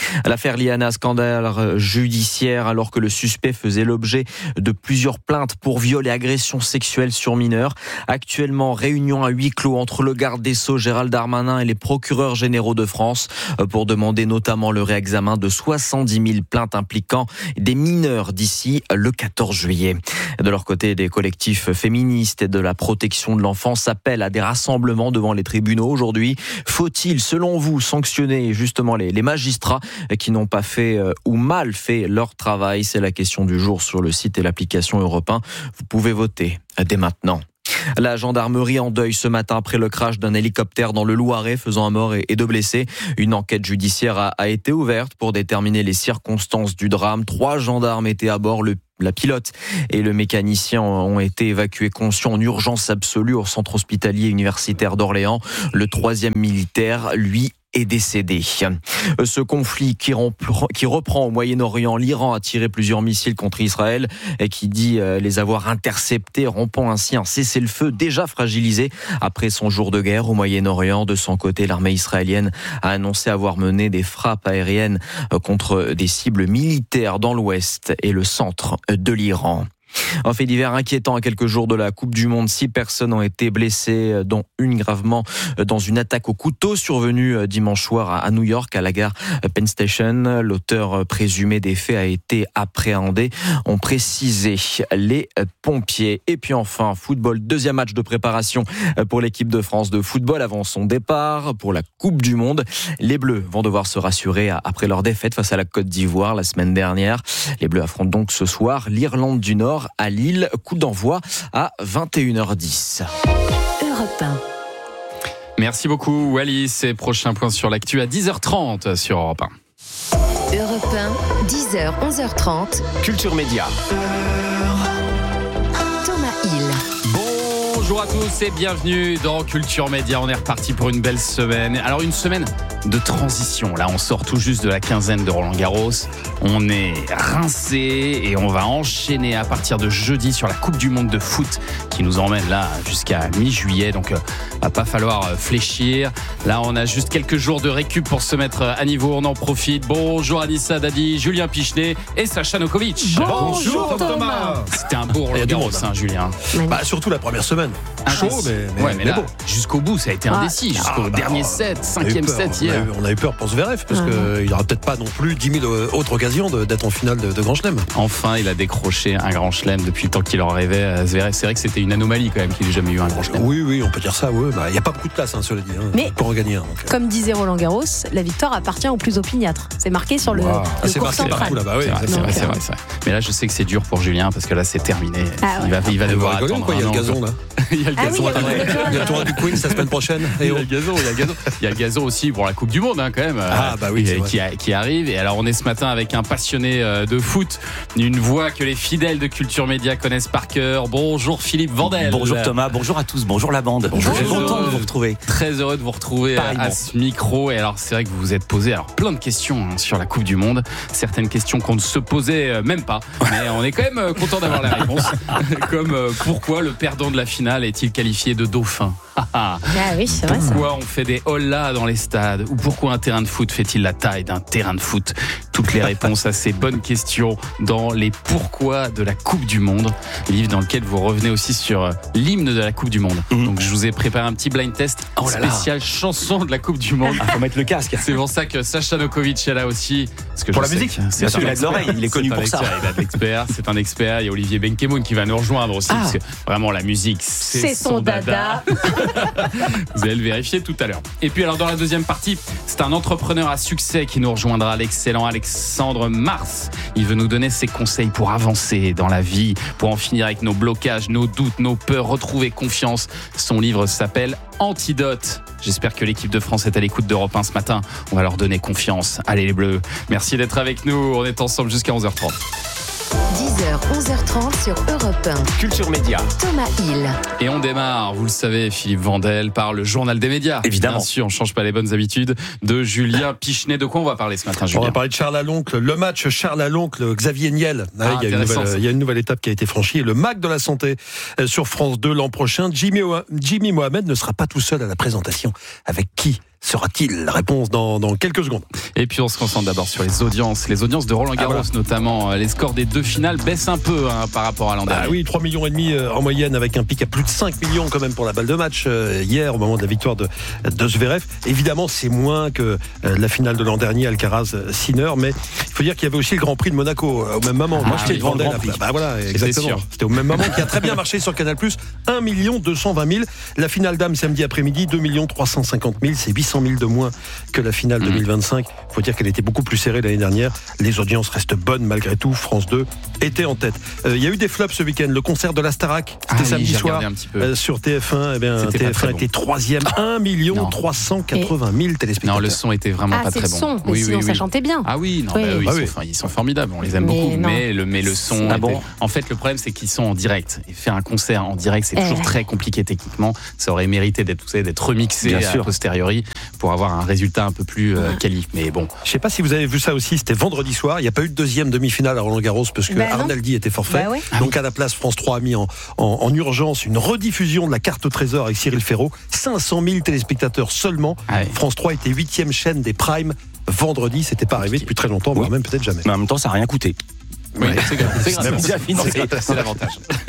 L'affaire Liana, scandale judiciaire alors que le suspect faisait l'objet de plusieurs plaintes pour viol et agression sexuelle sur mineurs. Actuellement, réunion à huis clos entre le garde des Sceaux Gérald Darmanin et les procureurs généraux de France pour demander notamment le réexamen de soixante-dix mille plaintes impliquant des mineurs d'ici le quatorze juillet. De leur côté, des collectifs féministes et de la protection de l'enfance appellent à des rassemblements devant les tribunaux aujourd'hui. Faut-il, selon vous, sanctionner justement les, les magistrats qui n'ont pas fait euh, ou mal fait leur travail? C'est la question du jour sur le site et l'application Europe un. Vous pouvez voter dès maintenant. La gendarmerie en deuil ce matin après le crash d'un hélicoptère dans le Loiret faisant un mort et deux blessés. Une enquête judiciaire a, a été ouverte pour déterminer les circonstances du drame. Trois gendarmes étaient à bord. Le La pilote et le mécanicien ont été évacués conscients en urgence absolue au centre hospitalier universitaire d'Orléans. Le troisième militaire, lui, est décédé. Ce conflit qui, reprend, qui reprend au Moyen-Orient, l'Iran a tiré plusieurs missiles contre Israël et qui dit les avoir interceptés, rompant ainsi un cessez-le-feu déjà fragilisé après son jour de guerre au Moyen-Orient. De son côté, l'armée israélienne a annoncé avoir mené des frappes aériennes contre des cibles militaires dans l'ouest et le centre de l'Iran. Un fait divers inquiétant à quelques jours de la Coupe du Monde. Six personnes ont été blessées, dont une gravement dans une attaque au couteau survenue dimanche soir à New York, à la gare Penn Station. L'auteur présumé des faits a été appréhendé, ont précisé les pompiers. Et puis enfin, football, deuxième match de préparation pour l'équipe de France de football avant son départ pour la Coupe du Monde. Les Bleus vont devoir se rassurer après leur défaite face à la Côte d'Ivoire la semaine dernière. Les Bleus affrontent donc ce soir l'Irlande du Nord à Lille, coup d'envoi à vingt et une heures dix. Europe un. Merci beaucoup Wallis, et prochain point sur l'actu à dix heures trente sur Europe un. Europe un, dix heures, onze heures trente. Culture Média. Thomas Hill. Bonjour à tous et bienvenue dans Culture Média. On est reparti pour une belle semaine. Alors une semaine de transition. Là, on sort tout juste de la quinzaine de Roland-Garros. On est rincé et on va enchaîner à partir de jeudi sur la Coupe du Monde de foot qui nous emmène là jusqu'à mi-juillet. Donc, euh, va pas falloir fléchir. Là, on a juste quelques jours de récup pour se mettre à niveau. On en profite. Bonjour Anissa Dadi, Julien Pichenet et Sacha Nokovic. Bonjour, Bonjour Thomas. C'était un beau Roland-Garros, hein, Julien. Bah, surtout la première semaine. Chaud, mais, mais, ouais, mais, mais là, bon. Jusqu'au bout, ça a été indécis. Ah, jusqu'au ah, dernier bah, set, cinquième set hier. On a, eu, on a eu peur pour Zverev parce ah. qu'il n'aura peut-être pas non plus dix mille autres occasions de, d'être en finale de, de Grand Chelem. Enfin, il a décroché un Grand Chelem depuis le temps qu'il en rêvait. Zverev, c'est vrai que c'était une anomalie quand même qu'il n'ait jamais eu un Grand Chelem. Oui, oui, on peut dire ça. Il oui. bah, n'y a pas beaucoup de place, hein, cela dit, hein, mais pour en gagner un. Donc, comme disait Roland Garros, la victoire appartient au plus opiniâtre. C'est marqué sur le, wow. le ah, c'est cours marqué central. Partout, là-bas, oui, c'est, vrai, c'est, vrai, c'est, vrai, c'est vrai. Mais là, je sais que c'est dur pour Julien parce que là, c'est terminé. Ah, ouais. Il va, il va devoir rigoler, attendre. Quoi, il y a le gazon là. Il y a le gazon. Il y a le tournoi du Queens la semaine prochaine. Il y a le gazon, il y a le gazon. Il y a le gazon aussi pour la Coupe du Monde, hein, quand même. Ah bah oui, qui, qui, qui arrive. Et alors, on est ce matin avec un passionné de foot, une voix que les fidèles de Culture Média connaissent par cœur. Bonjour Philippe Vandel. Bonjour Thomas, bonjour à tous, bonjour la bande. Bonjour. Très content de vous retrouver. Très heureux de vous retrouver à, à ce micro. Et alors, c'est vrai que vous vous êtes posé alors plein de questions hein, sur la Coupe du Monde. Certaines questions qu'on ne se posait même pas. Mais on est quand même content d'avoir la réponse. Comme euh, pourquoi le perdant de la finale est-il qualifié de dauphin? Ah oui, c'est vrai. Pourquoi ça. on fait des hollas dans les stades? Ou pourquoi un terrain de foot fait-il la taille d'un terrain de foot? Toutes les réponses à ces bonnes questions dans les pourquoi de la Coupe du Monde, livre dans lequel vous revenez aussi sur l'hymne de la Coupe du Monde. Mmh. Donc je vous ai préparé un petit blind test oh spécial chanson de la Coupe du Monde. Ah, faut mettre le casque. C'est pour ça que Sacha Nokovic est là aussi. Parce que pour je la musique, c'est il a de l'oreille, il est connu c'est pour ça. Il a de l'expert, c'est un expert. Il y a Olivier Benkemoun qui va nous rejoindre aussi. Ah. Parce que vraiment la musique, c'est, c'est son, son dada. dada. Vous allez le vérifier tout à l'heure. Et puis alors dans la deuxième partie, c'est un entrepreneur à succès qui nous rejoindra, l'excellent Alexandre Mars. Il veut nous donner ses conseils pour avancer dans la vie, pour en finir avec nos blocages, nos doutes, nos peurs, retrouver confiance. Son livre s'appelle Antidote. J'espère que l'équipe de France est à l'écoute d'Europe un ce matin. On va leur donner confiance. Allez les Bleus, merci d'être avec nous. On est ensemble jusqu'à onze heures trente. dix heures, onze heures trente sur Europe un. Culture Média. Thomas Hill. Et on démarre, vous le savez, Philippe Vandel, par le journal des médias. Évidemment. Bien sûr, on ne change pas les bonnes habitudes. De Julien Pichenet. De quoi on va parler ce matin, Julien? On va parler de Charles Aloncle. Le match Charles Aloncle, Xavier Niel. Ah, il, y a une nouvelle, il y a une nouvelle étape qui a été franchie. Et le M A C de la santé sur France deux l'an prochain. Jimmy, Jimmy Mohamed ne sera pas tout seul à la présentation. Avec qui sera-t-il ? Réponse dans, dans quelques secondes. Et puis on se concentre d'abord sur les audiences. Les audiences de Roland Garros, ah, voilà. notamment. Les scores des deux finales baissent un peu hein, par rapport à l'an dernier. Ah oui, trois virgule cinq millions en moyenne, avec un pic à plus de cinq millions quand même pour la balle de match euh, hier au moment de la victoire de, de Zverev. Évidemment, c'est moins que euh, la finale de l'an dernier, Alcaraz-Sinner, mais il faut dire qu'il y avait aussi le Grand Prix de Monaco euh, au même moment. Ah, Moi, j'étais oui, devant le Grand la... Prix. Bah voilà, exactement. C'était au même moment, qui a très bien marché sur Canal+. un million deux cent vingt mille. La finale dames samedi après-midi, deux millions trois cent cinquante mille. C'est huit cent mille de moins que la finale mmh. deux mille vingt-cinq. Il faut dire qu'elle était beaucoup plus serrée l'année dernière. Les audiences restent bonnes malgré tout. France deux était en tête. Il euh, y a eu des flops ce week-end. Le concert de la Starac, c'était ah, samedi oui, soir euh, sur T F un. Eh bien, T F un était bon. troisième. un million trois cent quatre-vingt mille téléspectateurs. Non, le son était vraiment ah, pas très bon. Son, mais oui, sinon oui, ça oui. chantait bien. Ah oui, non, oui. Bah, oui, ah, ils, oui. Sont, ils sont formidables. On les aime mais beaucoup. Non. Mais le, mais le son. Ah, bon. En fait, le problème, c'est qu'ils sont en direct. Et faire un concert en direct, c'est eh. toujours très compliqué techniquement. Ça aurait mérité d'être, d'être remixé bien à sûr. posteriori pour avoir un résultat un peu plus euh, quali. Mais bon. Je sais pas si vous avez vu ça aussi. C'était vendredi soir. Il n'y a pas eu de deuxième demi-finale à Roland Garros parce que bah Arnaldi était forfait. Bah oui. Donc à la place, France trois a mis en, en, en urgence une rediffusion de la carte au trésor avec Cyril Ferraud. cinq cent mille téléspectateurs seulement. Ah oui. France trois était huitième chaîne des primes. Vendredi, c'était pas arrivé depuis très longtemps, voire oui. même peut-être jamais. Mais en même temps, ça n'a rien coûté. Oui, c'est grave. C'est, grave. c'est, c'est l'avantage.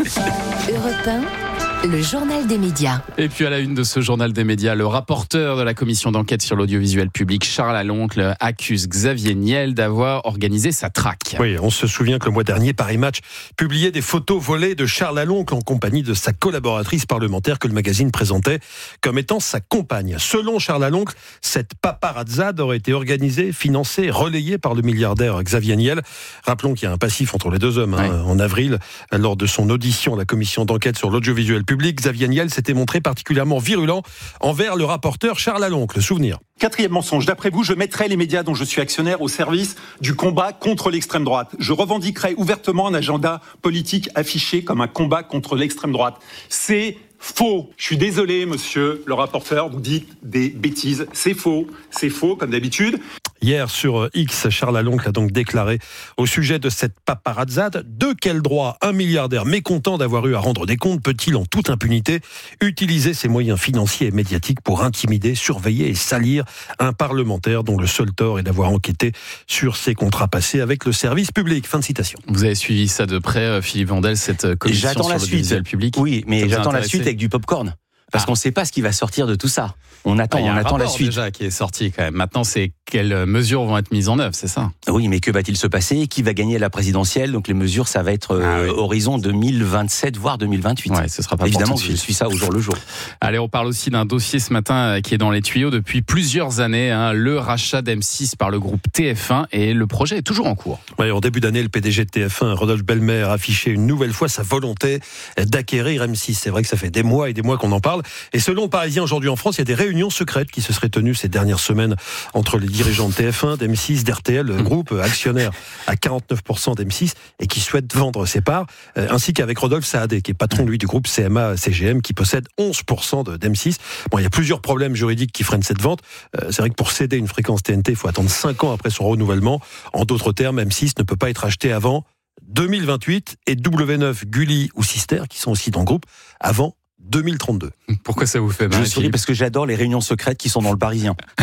Europe un, le journal des médias. Et puis à la une de ce journal des médias, le rapporteur de la commission d'enquête sur l'audiovisuel public, Charles Aloncle, accuse Xavier Niel d'avoir organisé sa traque. Oui, on se souvient que le mois dernier, Paris Match publiait des photos volées de Charles Aloncle en compagnie de sa collaboratrice parlementaire que le magazine présentait comme étant sa compagne. Selon Charles Aloncle, cette paparazzade aurait été organisée, financée, relayée par le milliardaire Xavier Niel. Rappelons qu'il y a un passif entre les deux hommes. Hein. Ouais. En avril, lors de son audition à la commission d'enquête sur l'audiovisuel public, Xavier Niel s'était montré particulièrement virulent envers le rapporteur Charles Aloncle. Souvenir. Quatrième mensonge. D'après vous, je mettrai les médias dont je suis actionnaire au service du combat contre l'extrême droite. Je revendiquerai ouvertement un agenda politique affiché comme un combat contre l'extrême droite. C'est faux. Je suis désolé, monsieur le rapporteur, vous dites des bêtises. C'est faux. C'est faux, comme d'habitude. Hier, sur X, Charles Aloncle a donc déclaré au sujet de cette paparazzade: de quel droit un milliardaire mécontent d'avoir eu à rendre des comptes peut-il, en toute impunité, utiliser ses moyens financiers et médiatiques pour intimider, surveiller et salir un parlementaire dont le seul tort est d'avoir enquêté sur ses contrats passés avec le service public. Fin de citation. Vous avez suivi ça de près, Philippe Vandel, cette commission j'attends sur la l'audiovisuel suite. public. Oui, mais j'attends la suite avec du popcorn. Parce ah. qu'on ne sait pas ce qui va sortir de tout ça. On attend, ah, on attend la suite. Déjà qui est sorti quand même. Maintenant, c'est quelles mesures vont être mises en œuvre, c'est ça ? Oui, mais que va-t-il se passer ? Qui va gagner la présidentielle ? Donc les mesures, ça va être ah, euh, oui. horizon deux mille vingt-sept, voire deux mille vingt-huit. Ouais, ce sera pas évidemment. Je suis ça au jour le jour. Allez, on parle aussi d'un dossier ce matin qui est dans les tuyaux depuis plusieurs années. Hein, le rachat d'M six par le groupe T F un, et le projet est toujours en cours. Ouais, en début d'année, le P D G de T F un, Rodolphe Belmer, a affiché une nouvelle fois sa volonté d'acquérir M six. C'est vrai que ça fait des mois et des mois qu'on en parle. Et selon Parisien aujourd'hui en France, il y a des réunions secrètes qui se seraient tenues ces dernières semaines entre les dirigeants de T F un, d'M six, d'R T L, le groupe actionnaire à quarante-neuf pour cent d'M six et qui souhaite vendre ses parts, ainsi qu'avec Rodolphe Saadé, qui est patron lui du groupe C M A C G M, qui possède onze pour cent d'M six. Bon, il y a plusieurs problèmes juridiques qui freinent cette vente. C'est vrai que pour céder une fréquence T N T, il faut attendre cinq ans après son renouvellement. En d'autres termes, M six ne peut pas être acheté avant deux mille vingt-huit et W neuf, Gulli ou Sister, qui sont aussi dans le groupe, avant deux mille trente-deux. Pourquoi ça vous fait mal ? Je souris parce que j'adore les réunions secrètes qui sont dans le Parisien. ah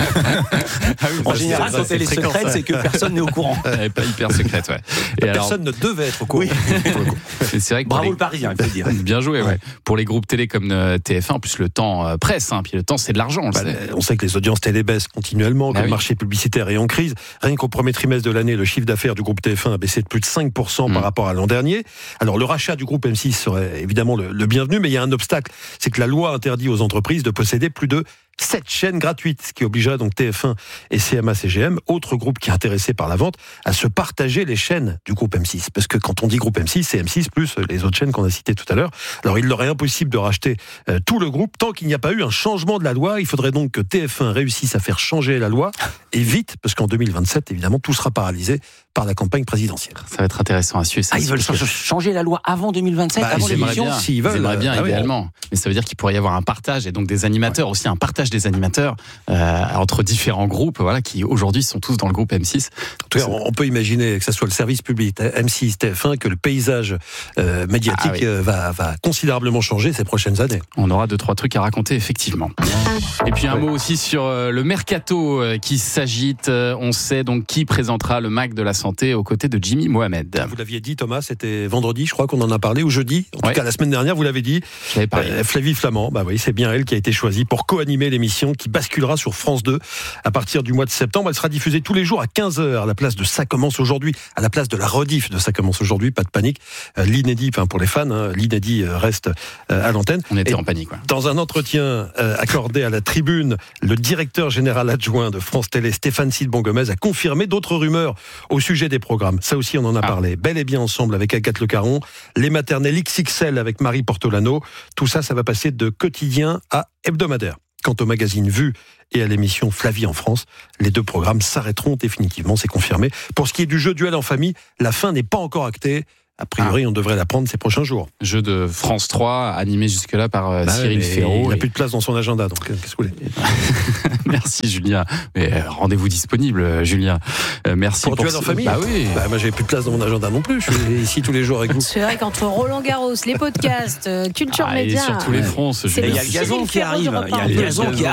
oui, en général, quand elle est secrète, c'est que personne n'est au courant. Elle n'est pas hyper secrète, ouais. Et personne alors... ne devait être au courant. Oui. C'est vrai que bravo les... le Parisien, il faut dire. Bien joué, ouais. Pour les groupes télé comme T F un, en plus le temps euh, presse, hein, puis le temps c'est de l'argent. On, bah, on sait que les audiences télé baissent continuellement, que ah, le oui. marché publicitaire est en crise. Rien qu'au premier trimestre de l'année, le chiffre d'affaires du groupe T F un a baissé de plus de cinq pour cent mmh. par rapport à l'an dernier. Alors le rachat du groupe M six serait évidemment le, le bienvenu, mais il y a un obstacle, c'est que la loi interdit aux entreprises de posséder plus de sept chaînes gratuites, ce qui obligerait donc T F un et C M A C G M, autre groupe qui est intéressé par la vente, à se partager les chaînes du groupe M six. Parce que quand on dit groupe M six, c'est M six plus les autres chaînes qu'on a citées tout à l'heure. Alors il leur est impossible de racheter euh, tout le groupe tant qu'il n'y a pas eu un changement de la loi. Il faudrait donc que T F un réussisse à faire changer la loi, et vite, parce qu'en deux mille vingt-sept, évidemment, tout sera paralysé par la campagne présidentielle. Ça va être intéressant à suivre. Ah, ils veulent que... changer la loi avant deux mille vingt-sept, bah, avant l'élection, s'ils veulent. Ils aimeraient bien, ah, idéalement. Oui. Mais ça veut dire qu'il pourrait y avoir un partage, et donc des animateurs ouais. aussi, un partage partage des animateurs euh, entre différents groupes, voilà, qui aujourd'hui sont tous dans le groupe M six. En tout cas, on peut imaginer que ce soit le service public M six, T F un, que le paysage euh, médiatique ah, oui. va, va considérablement changer ces prochaines années. On aura deux trois trucs à raconter effectivement. Et puis un mot aussi sur le mercato qui s'agite. On sait donc qui présentera le Mac de la santé aux côtés de Jimmy Mohamed. Vous l'aviez dit, Thomas, c'était vendredi, je crois qu'on en a parlé, ou jeudi. En ouais. tout cas, la semaine dernière, vous l'avez dit. Euh, Flavie Flament, bah oui, c'est bien elle qui a été choisie pour co-animer l'émission qui basculera sur France deux à partir du mois de septembre. Elle sera diffusée tous les jours à quinze heures à la place de Ça commence aujourd'hui, à la place de la rediff de Ça commence aujourd'hui. Pas de panique. Euh, l'inédit, enfin pour les fans, hein, l'inédit reste euh, à l'antenne. On était Et en panique. Ouais. Dans un entretien euh, accordé à la Tribune, le directeur général adjoint de France Télé, Stéphane Sidbon-Gomez, a confirmé d'autres rumeurs au sujet des programmes. Ça aussi, on en a ah. parlé. Bel et bien ensemble avec Agathe Le Caron, les maternelles X X L avec Marie Portolano. Tout ça, ça va passer de quotidien à hebdomadaire. Quant au magazine Vue et à l'émission Flavie en France, les deux programmes s'arrêteront définitivement, c'est confirmé. Pour ce qui est du jeu Duel en famille, la fin n'est pas encore actée. A priori, ah. on devrait l'apprendre ces prochains jours. Jeu de France trois, animé jusque-là par euh, bah, Cyril Ferraud. Il n'a et... plus de place dans son agenda, donc qu'est-ce que vous voulez. Merci Julien. Mais euh, rendez-vous disponible, Julien. Euh, merci pour, pour Duel ce... en famille. Bah oui. Bah, moi, j'avais plus de place dans mon agenda non plus. Je suis ici tous les jours avec vous. C'est vrai qu'entre Roland Garros, les podcasts, Culture ah, Média, sur tous les fronts, ce il y a le gazon qui arrive. Il y a le gazon qui